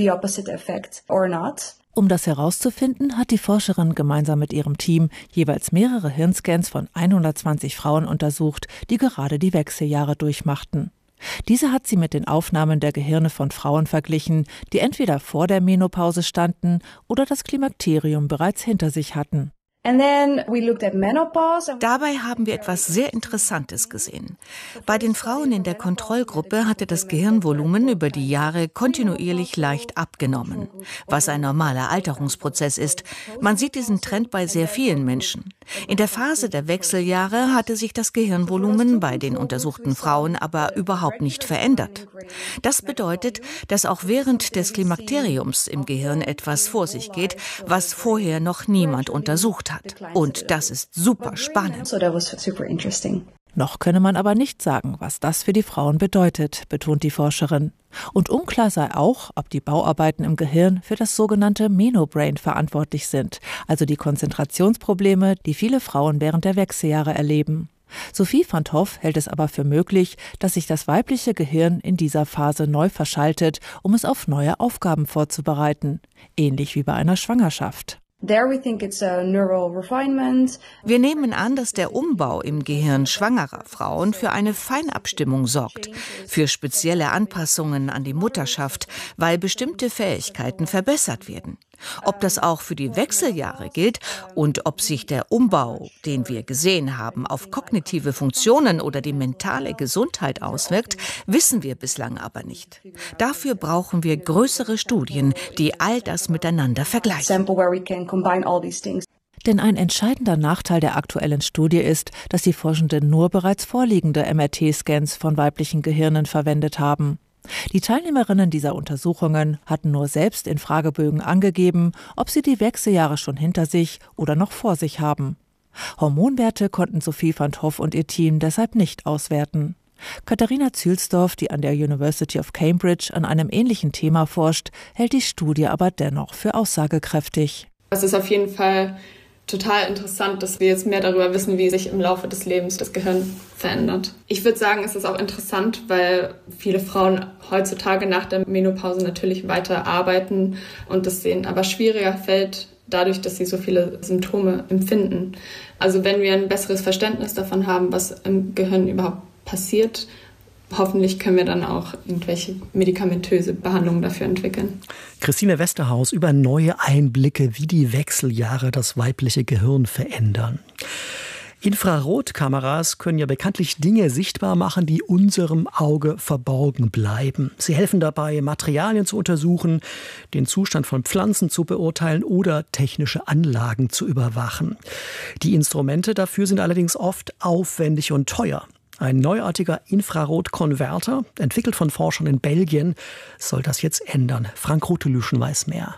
Speaker 17: Um das herauszufinden, hat die Forscherin gemeinsam mit ihrem Team jeweils mehrere Hirnscans von hundertzwanzig Frauen untersucht, die gerade die Wechseljahre durchmachten. Diese hat sie mit den Aufnahmen der Gehirne von Frauen verglichen, die entweder vor der Menopause standen oder das Klimakterium bereits hinter sich hatten.
Speaker 18: Dabei haben wir etwas sehr Interessantes gesehen. Bei den Frauen in der Kontrollgruppe hatte das Gehirnvolumen über die Jahre kontinuierlich leicht abgenommen, was ein normaler Alterungsprozess ist. Man sieht diesen Trend bei sehr vielen Menschen. In der Phase der Wechseljahre hatte sich das Gehirnvolumen bei den untersuchten Frauen aber überhaupt nicht verändert. Das bedeutet, dass auch während des Klimakteriums im Gehirn etwas vor sich geht, was vorher noch niemand untersucht hat. Hat. Und das ist super spannend.
Speaker 17: Noch könne man aber nicht sagen, was das für die Frauen bedeutet, betont die Forscherin. Und unklar sei auch, ob die Bauarbeiten im Gehirn für das sogenannte Menobrain verantwortlich sind, also die Konzentrationsprobleme, die viele Frauen während der Wechseljahre erleben. Sophie van 't Hoff hält es aber für möglich, dass sich das weibliche Gehirn in dieser Phase neu verschaltet, um es auf neue Aufgaben vorzubereiten, ähnlich wie bei einer Schwangerschaft.
Speaker 18: Wir nehmen an, dass der Umbau im Gehirn schwangerer Frauen für eine Feinabstimmung sorgt, für spezielle Anpassungen an die Mutterschaft, weil bestimmte Fähigkeiten verbessert werden. Ob das auch für die Wechseljahre gilt und ob sich der Umbau, den wir gesehen haben, auf kognitive Funktionen oder die mentale Gesundheit auswirkt, wissen wir bislang aber nicht. Dafür brauchen wir größere Studien, die all das miteinander vergleichen.
Speaker 17: Denn ein entscheidender Nachteil der aktuellen Studie ist, dass die Forschenden nur bereits vorliegende M R T-Scans von weiblichen Gehirnen verwendet haben. Die Teilnehmerinnen dieser Untersuchungen hatten nur selbst in Fragebögen angegeben, ob sie die Wechseljahre schon hinter sich oder noch vor sich haben. Hormonwerte konnten Sophie van 't Hoff und ihr Team deshalb nicht auswerten. Katharina Zülsdorf, die an der University of Cambridge an einem ähnlichen Thema forscht, hält die Studie aber dennoch für aussagekräftig.
Speaker 19: Es ist auf jeden Fall total interessant, dass wir jetzt mehr darüber wissen, wie sich im Laufe des Lebens das Gehirn verändert. Ich würde sagen, es ist auch interessant, weil viele Frauen heutzutage nach der Menopause natürlich weiter arbeiten und es denen aber schwieriger fällt, dadurch, dass sie so viele Symptome empfinden. Also wenn wir ein besseres Verständnis davon haben, was im Gehirn überhaupt passiert, hoffentlich können wir dann auch irgendwelche medikamentöse Behandlungen dafür entwickeln.
Speaker 7: Christine Westerhaus über neue Einblicke, wie die Wechseljahre das weibliche Gehirn verändern. Infrarotkameras können ja bekanntlich Dinge sichtbar machen, die unserem Auge verborgen bleiben. Sie helfen dabei, Materialien zu untersuchen, den Zustand von Pflanzen zu beurteilen oder technische Anlagen zu überwachen. Die Instrumente dafür sind allerdings oft aufwendig und teuer. Ein neuartiger Infrarotkonverter, entwickelt von Forschern in Belgien, soll das jetzt ändern. Frank Rotelüschen weiß mehr.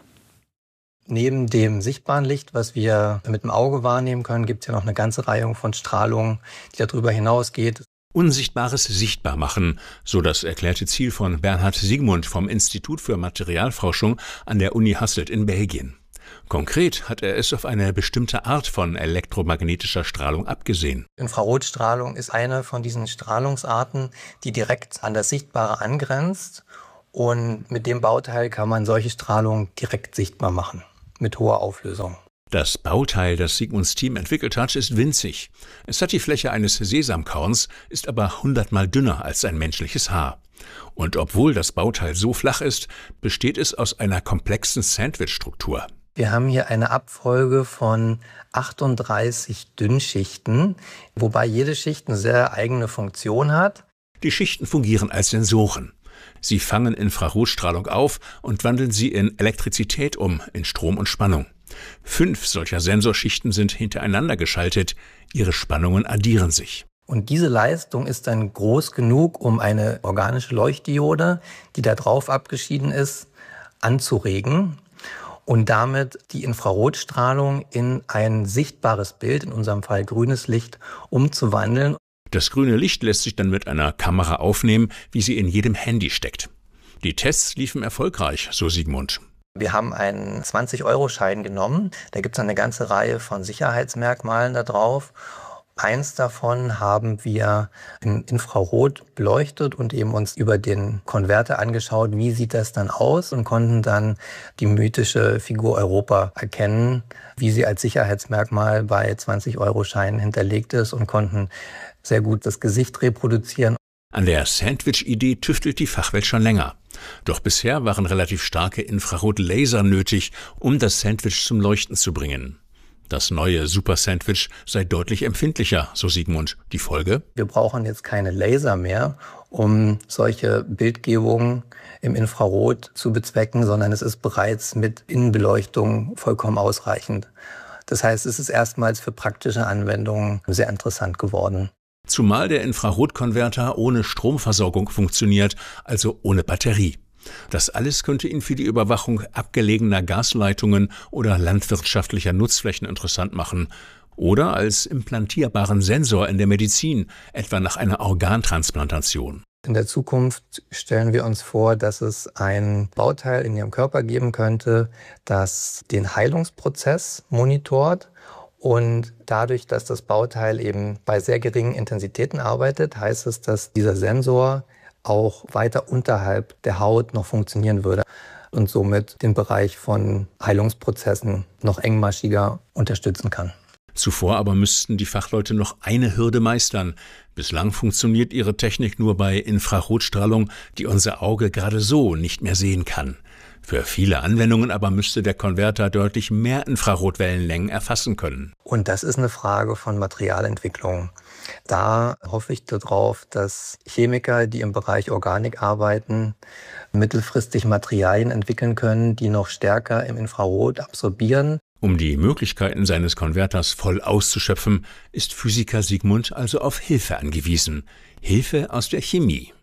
Speaker 20: Neben dem sichtbaren Licht, was wir mit dem Auge wahrnehmen können, gibt es ja noch eine ganze Reihe von Strahlungen, die darüber hinausgeht.
Speaker 21: Unsichtbares sichtbar machen, so das erklärte Ziel von Bernhard Siegmund vom Institut für Materialforschung an der Uni Hasselt in Belgien. Konkret hat er es auf eine bestimmte Art von elektromagnetischer Strahlung abgesehen.
Speaker 20: Infrarotstrahlung ist eine von diesen Strahlungsarten, die direkt an das Sichtbare angrenzt. Und mit dem Bauteil kann man solche Strahlung direkt sichtbar machen, mit hoher Auflösung.
Speaker 21: Das Bauteil, das Siegmunds Team entwickelt hat, ist winzig. Es hat die Fläche eines Sesamkorns, ist aber hundertmal dünner als ein menschliches Haar. Und obwohl das Bauteil so flach ist, besteht es aus einer komplexen Sandwich-Struktur.
Speaker 20: Wir haben hier eine Abfolge von achtunddreißig Dünnschichten, wobei jede Schicht eine sehr eigene Funktion hat.
Speaker 21: Die Schichten fungieren als Sensoren. Sie fangen Infrarotstrahlung auf und wandeln sie in Elektrizität um, in Strom und Spannung. Fünf solcher Sensorschichten sind hintereinander geschaltet. Ihre Spannungen addieren sich.
Speaker 20: Und diese Leistung ist dann groß genug, um eine organische Leuchtdiode, die da drauf abgeschieden ist, anzuregen und damit die Infrarotstrahlung in ein sichtbares Bild, in unserem Fall grünes Licht, umzuwandeln.
Speaker 21: Das grüne Licht lässt sich dann mit einer Kamera aufnehmen, wie sie in jedem Handy steckt. Die Tests liefen erfolgreich, so Siegmund.
Speaker 20: Wir haben einen zwanzig-Euro-Schein genommen. Da gibt es eine ganze Reihe von Sicherheitsmerkmalen da drauf. Eins davon haben wir in Infrarot beleuchtet und eben uns über den Konverter angeschaut, wie sieht das dann aus, und konnten dann die mythische Figur Europa erkennen, wie sie als Sicherheitsmerkmal bei zwanzig-Euro-Scheinen hinterlegt ist, und konnten sehr gut das Gesicht reproduzieren.
Speaker 21: An der Sandwich-Idee tüftelt die Fachwelt schon länger. Doch bisher waren relativ starke Infrarotlaser nötig, um das Sandwich zum Leuchten zu bringen. Das neue Super-Sandwich sei deutlich empfindlicher, so Siegmund. Die Folge?
Speaker 20: Wir brauchen jetzt keine Laser mehr, um solche Bildgebungen im Infrarot zu bezwecken, sondern es ist bereits mit Innenbeleuchtung vollkommen ausreichend. Das heißt, es ist erstmals für praktische Anwendungen sehr interessant geworden.
Speaker 21: Zumal der Infrarotkonverter ohne Stromversorgung funktioniert, also ohne Batterie. Das alles könnte ihn für die Überwachung abgelegener Gasleitungen oder landwirtschaftlicher Nutzflächen interessant machen. Oder als implantierbaren Sensor in der Medizin, etwa nach einer Organtransplantation.
Speaker 20: In der Zukunft stellen wir uns vor, dass es ein Bauteil in Ihrem Körper geben könnte, das den Heilungsprozess monitort. Und dadurch, dass das Bauteil eben bei sehr geringen Intensitäten arbeitet, heißt es, dass dieser Sensor auch weiter unterhalb der Haut noch funktionieren würde und somit den Bereich von Heilungsprozessen noch engmaschiger unterstützen kann.
Speaker 21: Zuvor aber müssten die Fachleute noch eine Hürde meistern. Bislang funktioniert ihre Technik nur bei Infrarotstrahlung, die unser Auge gerade so nicht mehr sehen kann. Für viele Anwendungen aber müsste der Konverter deutlich mehr Infrarotwellenlängen erfassen können.
Speaker 20: Und das ist eine Frage von Materialentwicklung. Da hoffe ich darauf, dass Chemiker, die im Bereich Organik arbeiten, mittelfristig Materialien entwickeln können, die noch stärker im Infrarot absorbieren.
Speaker 21: Um die Möglichkeiten seines Konverters voll auszuschöpfen, ist Physiker Siegmund also auf Hilfe angewiesen. Hilfe aus der Chemie.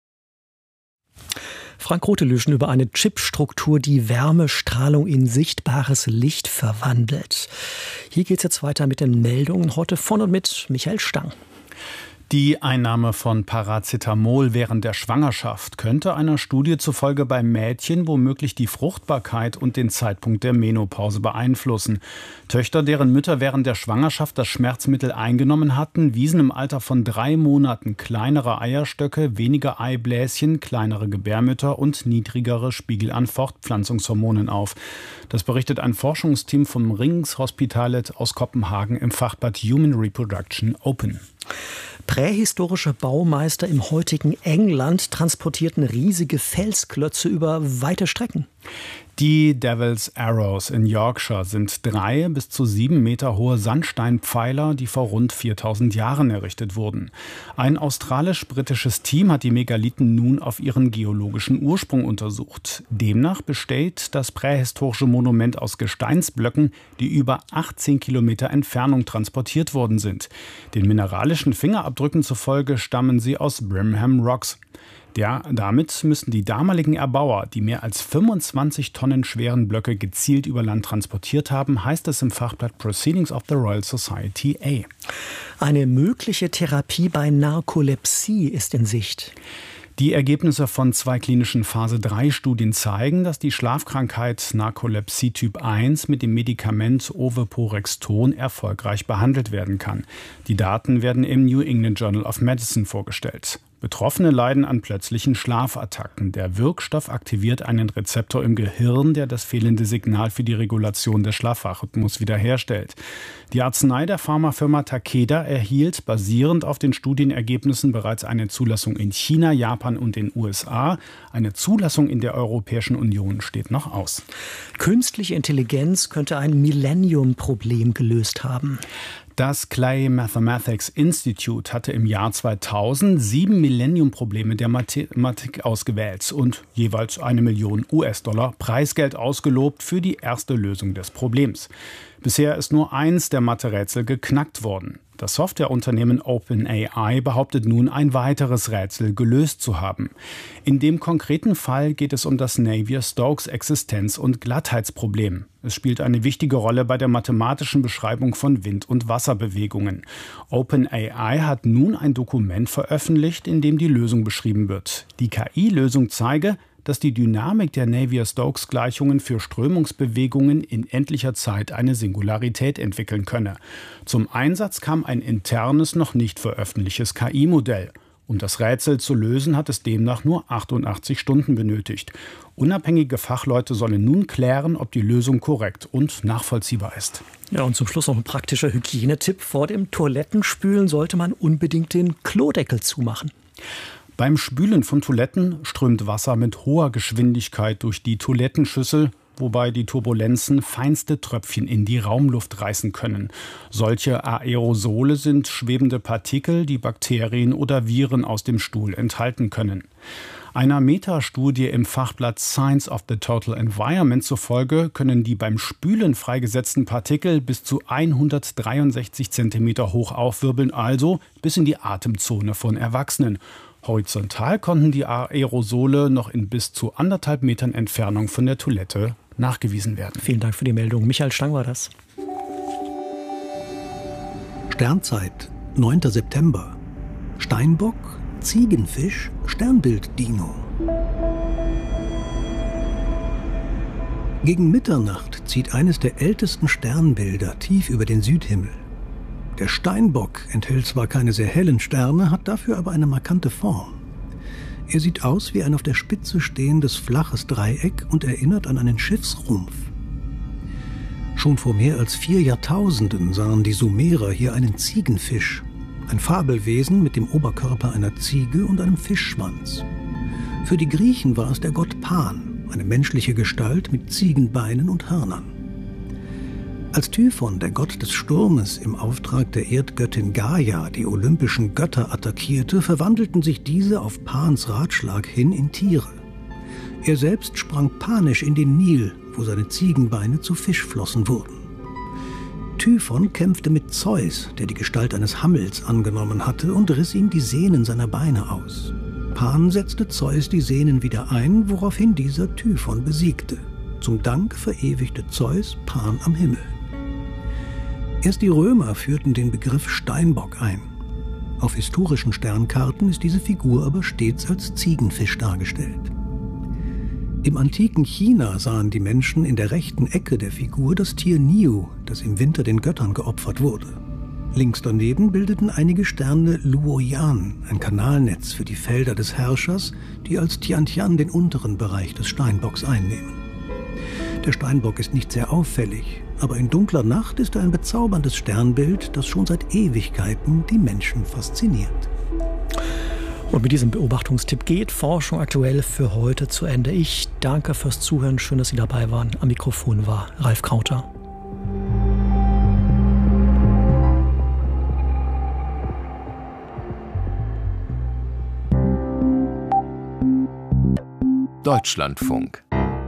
Speaker 7: Frank Rotelüschen über eine Chipstruktur, die Wärmestrahlung in sichtbares Licht verwandelt. Hier geht es jetzt weiter mit den Meldungen, heute von und mit Michael Stang.
Speaker 22: Die Einnahme von Paracetamol während der Schwangerschaft könnte einer Studie zufolge bei Mädchen womöglich die Fruchtbarkeit und den Zeitpunkt der Menopause beeinflussen. Töchter, deren Mütter während der Schwangerschaft das Schmerzmittel eingenommen hatten, wiesen im Alter von drei Monaten kleinere Eierstöcke, weniger Eibläschen, kleinere Gebärmütter und niedrigere Spiegel an Fortpflanzungshormonen auf. Das berichtet ein Forschungsteam vom Ringshospitalet aus Kopenhagen im Fachblatt Human Reproduction Open.
Speaker 7: Prähistorische Baumeister im heutigen England transportierten riesige Felsklötze über weite Strecken.
Speaker 22: Die Devil's Arrows in Yorkshire sind drei bis zu sieben Meter hohe Sandsteinpfeiler, die vor rund viertausend Jahren errichtet wurden. Ein australisch-britisches Team hat die Megalithen nun auf ihren geologischen Ursprung untersucht. Demnach besteht das prähistorische Monument aus Gesteinsblöcken, die über achtzehn Kilometer Entfernung transportiert worden sind. Den mineralischen Fingerabdrücken zufolge stammen sie aus Brimham Rocks. Ja, damit müssten die damaligen Erbauer die mehr als fünfundzwanzig Tonnen schweren Blöcke gezielt über Land transportiert haben, heißt es im Fachblatt Proceedings of the Royal Society A.
Speaker 7: Eine mögliche Therapie bei Narkolepsie ist in Sicht.
Speaker 22: Die Ergebnisse von zwei klinischen Phase drei Studien zeigen, dass die Schlafkrankheit Narkolepsie Typ eins mit dem Medikament Oveporexton erfolgreich behandelt werden kann. Die Daten werden im New England Journal of Medicine vorgestellt. Betroffene leiden an plötzlichen Schlafattacken. Der Wirkstoff aktiviert einen Rezeptor im Gehirn, der das fehlende Signal für die Regulation des Schlafrhythmus wiederherstellt. Die Arznei der Pharmafirma Takeda erhielt basierend auf den Studienergebnissen bereits eine Zulassung in China, Japan und den U S A. Eine Zulassung in der Europäischen Union steht noch aus.
Speaker 7: Künstliche Intelligenz könnte ein Millennium-Problem gelöst haben.
Speaker 22: Das Clay Mathematics Institute hatte im Jahr zweitausend sieben Millennium-Probleme der Mathematik ausgewählt und jeweils eine Million U S-Dollar Preisgeld ausgelobt für die erste Lösung des Problems. Bisher ist nur eins der Mathe-Rätsel geknackt worden. Das Softwareunternehmen OpenAI behauptet nun, ein weiteres Rätsel gelöst zu haben. In dem konkreten Fall geht es um das Navier-Stokes Existenz- und Glattheitsproblem. Es spielt eine wichtige Rolle bei der mathematischen Beschreibung von Wind- und Wasserbewegungen. OpenAI hat nun ein Dokument veröffentlicht, in dem die Lösung beschrieben wird. Die K I-Lösung zeige, dass die Dynamik der Navier-Stokes-Gleichungen für Strömungsbewegungen in endlicher Zeit eine Singularität entwickeln könne. Zum Einsatz kam ein internes, noch nicht veröffentlichtes K I-Modell. Um das Rätsel zu lösen, hat es demnach nur achtundachtzig Stunden benötigt. Unabhängige Fachleute sollen nun klären, ob die Lösung korrekt und nachvollziehbar ist.
Speaker 7: Ja, und zum Schluss noch ein praktischer Hygienetipp. Vor dem Toilettenspülen sollte man unbedingt den Klodeckel zumachen.
Speaker 22: Beim Spülen von Toiletten strömt Wasser mit hoher Geschwindigkeit durch die Toilettenschüssel, wobei die Turbulenzen feinste Tröpfchen in die Raumluft reißen können. Solche Aerosole sind schwebende Partikel, die Bakterien oder Viren aus dem Stuhl enthalten können. Einer Metastudie im Fachblatt Science of the Total Environment zufolge können die beim Spülen freigesetzten Partikel bis zu hundertdreiundsechzig Zentimeter hoch aufwirbeln, also bis in die Atemzone von Erwachsenen. Horizontal konnten die Aerosole noch in bis zu anderthalb Metern Entfernung von der Toilette nachgewiesen werden.
Speaker 7: Vielen Dank für die Meldung. Michael Stang war das.
Speaker 2: Sternzeit, neunter September. Steinbock, Ziegenfisch, Sternbild-Dino. Gegen Mitternacht zieht eines der ältesten Sternbilder tief über den Südhimmel. Der Steinbock enthält zwar keine sehr hellen Sterne, hat dafür aber eine markante Form. Er sieht aus wie ein auf der Spitze stehendes flaches Dreieck und erinnert an einen Schiffsrumpf. Schon vor mehr als vier Jahrtausenden sahen die Sumerer hier einen Ziegenfisch, ein Fabelwesen mit dem Oberkörper einer Ziege und einem Fischschwanz. Für die Griechen war es der Gott Pan, eine menschliche Gestalt mit Ziegenbeinen und Hörnern. Als Typhon, der Gott des Sturmes, im Auftrag der Erdgöttin Gaia die olympischen Götter attackierte, verwandelten sich diese auf Pans Ratschlag hin in Tiere. Er selbst sprang panisch in den Nil, wo seine Ziegenbeine zu Fischflossen wurden. Typhon kämpfte mit Zeus, der die Gestalt eines Hammels angenommen hatte, und riss ihm die Sehnen seiner Beine aus. Pan setzte Zeus die Sehnen wieder ein, woraufhin dieser Typhon besiegte. Zum Dank verewigte Zeus Pan am Himmel. Erst die Römer führten den Begriff Steinbock ein. Auf historischen Sternkarten ist diese Figur aber stets als Ziegenfisch dargestellt. Im antiken China sahen die Menschen in der rechten Ecke der Figur das Tier Niu, das im Winter den Göttern geopfert wurde. Links daneben bildeten einige Sterne Luoyan, ein Kanalnetz für die Felder des Herrschers, die als Tiantian den unteren Bereich des Steinbocks einnehmen. Der Steinbock ist nicht sehr auffällig, aber in dunkler Nacht ist er ein bezauberndes Sternbild, das schon seit Ewigkeiten die Menschen fasziniert.
Speaker 7: Und mit diesem Beobachtungstipp geht Forschung aktuell für heute zu Ende. Ich danke fürs Zuhören. Schön, dass Sie dabei waren. Am Mikrofon war Ralf Krauter.
Speaker 3: Deutschlandfunk.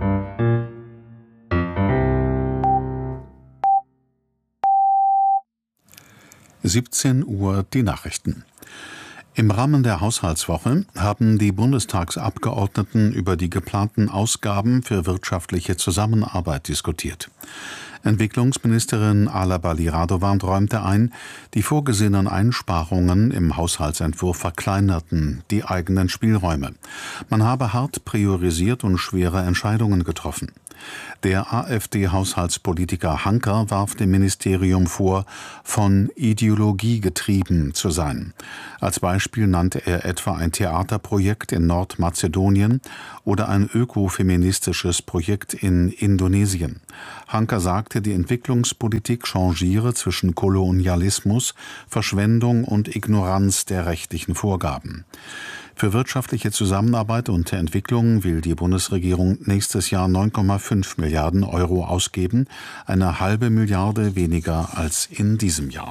Speaker 8: siebzehn Uhr die Nachrichten. Im Rahmen der Haushaltswoche haben die Bundestagsabgeordneten über die geplanten Ausgaben für wirtschaftliche Zusammenarbeit diskutiert. Entwicklungsministerin Ala Bali-Radovan räumte ein, die vorgesehenen Einsparungen im Haushaltsentwurf verkleinerten die eigenen Spielräume. Man habe hart priorisiert und schwere Entscheidungen getroffen. Der AfD-Haushaltspolitiker Hanker warf dem Ministerium vor, von Ideologie getrieben zu sein. Als Beispiel nannte er etwa ein Theaterprojekt in Nordmazedonien oder ein ökofeministisches Projekt in Indonesien. Hanker sagte, die Entwicklungspolitik changiere zwischen Kolonialismus, Verschwendung und Ignoranz der rechtlichen Vorgaben. Für wirtschaftliche Zusammenarbeit und Entwicklung will die Bundesregierung nächstes Jahr neun Komma fünf Milliarden Euro ausgeben, eine halbe Milliarde weniger als in diesem Jahr.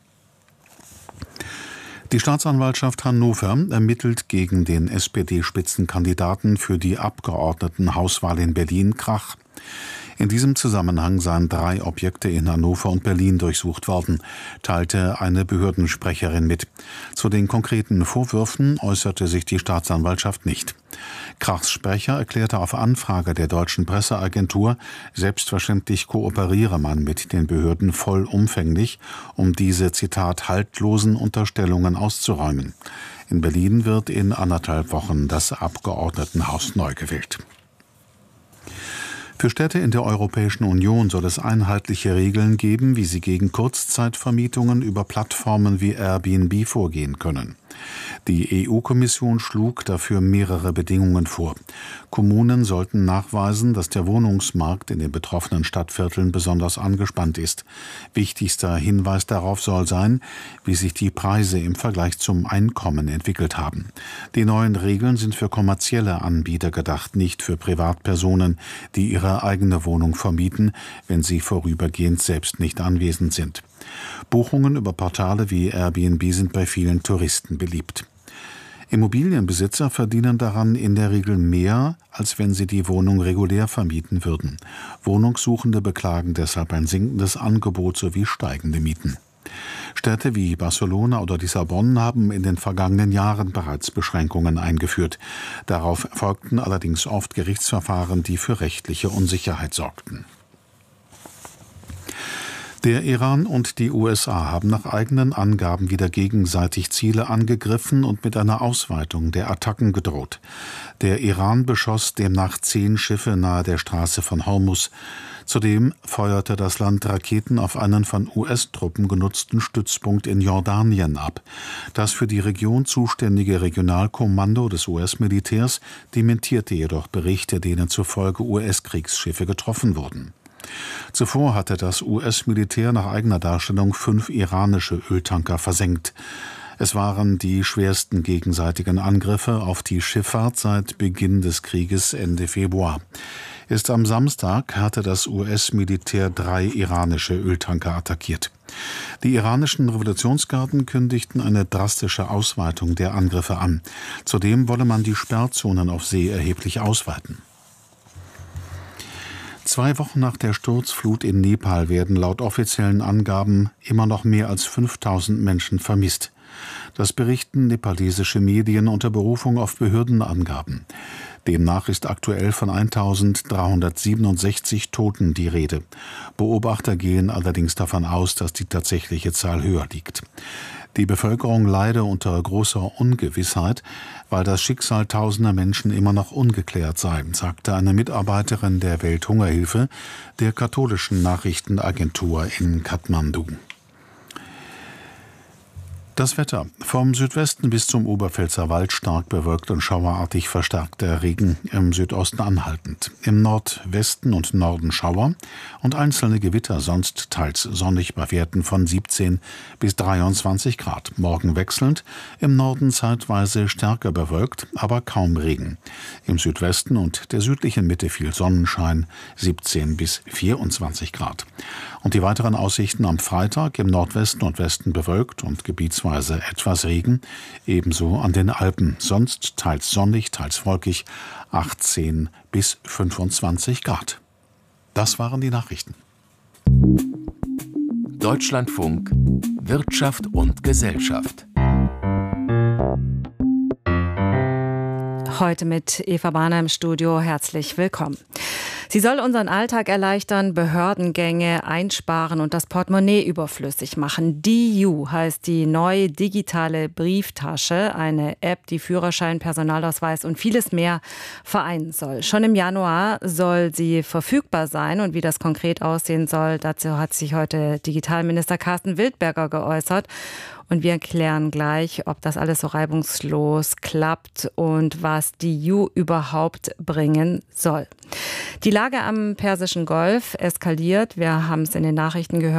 Speaker 8: Die Staatsanwaltschaft Hannover ermittelt gegen den S P D-Spitzenkandidaten für die Abgeordnetenhauswahl in Berlin Krach. In diesem Zusammenhang seien drei Objekte in Hannover und Berlin durchsucht worden, teilte eine Behördensprecherin mit. Zu den konkreten Vorwürfen äußerte sich die Staatsanwaltschaft nicht. Krachs Sprecher erklärte auf Anfrage der deutschen Presseagentur, selbstverständlich kooperiere man mit den Behörden vollumfänglich, um diese, Zitat, haltlosen Unterstellungen auszuräumen. In Berlin wird in anderthalb Wochen das Abgeordnetenhaus neu gewählt. Für Städte in der Europäischen Union soll es einheitliche Regeln geben, wie sie gegen Kurzzeitvermietungen über Plattformen wie Airbnb vorgehen können. Die E U-Kommission schlug dafür mehrere Bedingungen vor. Kommunen sollten nachweisen, dass der Wohnungsmarkt in den betroffenen Stadtvierteln besonders angespannt ist. Wichtigster Hinweis darauf soll sein, wie sich die Preise im Vergleich zum Einkommen entwickelt haben. Die neuen Regeln sind für kommerzielle Anbieter gedacht, nicht für Privatpersonen, die ihre eigene Wohnung vermieten, wenn sie vorübergehend selbst nicht anwesend sind. Buchungen über Portale wie Airbnb sind bei vielen Touristen beliebt. Immobilienbesitzer verdienen daran in der Regel mehr, als wenn sie die Wohnung regulär vermieten würden. Wohnungssuchende beklagen deshalb ein sinkendes Angebot sowie steigende Mieten. Städte wie Barcelona oder Lissabon haben in den vergangenen Jahren bereits Beschränkungen eingeführt. Darauf folgten allerdings oft Gerichtsverfahren, die für rechtliche Unsicherheit sorgten. Der Iran und die U S A haben nach eigenen Angaben wieder gegenseitig Ziele angegriffen und mit einer Ausweitung der Attacken gedroht. Der Iran beschoss demnach zehn Schiffe nahe der Straße von Hormuz. Zudem feuerte das Land Raketen auf einen von U S-Truppen genutzten Stützpunkt in Jordanien ab. Das für die Region zuständige Regionalkommando des U S-Militärs dementierte jedoch Berichte, denen zufolge U S-Kriegsschiffe getroffen wurden. Zuvor hatte das U S-Militär nach eigener Darstellung fünf iranische Öltanker versenkt. Es waren die schwersten gegenseitigen Angriffe auf die Schifffahrt seit Beginn des Krieges Ende Februar. Erst am Samstag hatte das U S-Militär drei iranische Öltanker attackiert. Die iranischen Revolutionsgarden kündigten eine drastische Ausweitung der Angriffe an. Zudem wolle man die Sperrzonen auf See erheblich ausweiten. Zwei Wochen nach der Sturzflut in Nepal werden laut offiziellen Angaben immer noch mehr als fünftausend Menschen vermisst. Das berichten nepalesische Medien unter Berufung auf Behördenangaben. Demnach ist aktuell von eintausenddreihundertsiebenundsechzig Toten die Rede. Beobachter gehen allerdings davon aus, dass die tatsächliche Zahl höher liegt. Die Bevölkerung leide unter großer Ungewissheit, weil das Schicksal tausender Menschen immer noch ungeklärt sei, sagte eine Mitarbeiterin der Welthungerhilfe, der katholischen Nachrichtenagentur in Kathmandu. Das Wetter. Vom Südwesten bis zum Oberpfälzerwald stark bewölkt und schauerartig verstärkter Regen, im Südosten anhaltend. Im Nordwesten und Norden Schauer und einzelne Gewitter, sonst teils sonnig bei Werten von siebzehn bis dreiundzwanzig Grad. Morgen wechselnd, im Norden zeitweise stärker bewölkt, aber kaum Regen. Im Südwesten und der südlichen Mitte viel Sonnenschein, siebzehn bis vierundzwanzig Grad. Und die weiteren Aussichten am Freitag: im Nordwesten und Westen bewölkt und gebietsweise etwas Regen, ebenso an den Alpen, sonst teils sonnig, teils wolkig, achtzehn bis fünfundzwanzig Grad. Das waren die Nachrichten.
Speaker 3: Deutschlandfunk Wirtschaft und Gesellschaft.
Speaker 4: Heute mit Eva Bahner im Studio. Herzlich willkommen. Sie soll unseren Alltag erleichtern, Behördengänge einsparen und das Portemonnaie überflüssig machen. D U heißt die neue digitale Brieftasche, eine App, die Führerschein, Personalausweis und vieles mehr vereinen soll. Schon im Januar soll sie verfügbar sein, und wie das konkret aussehen soll, dazu hat sich heute Digitalminister Carsten Wildberger geäußert. Und wir erklären gleich, ob das alles so reibungslos klappt und was die D U überhaupt bringen soll. Die Lage am Persischen Golf eskaliert. Wir haben es in den Nachrichten gehört.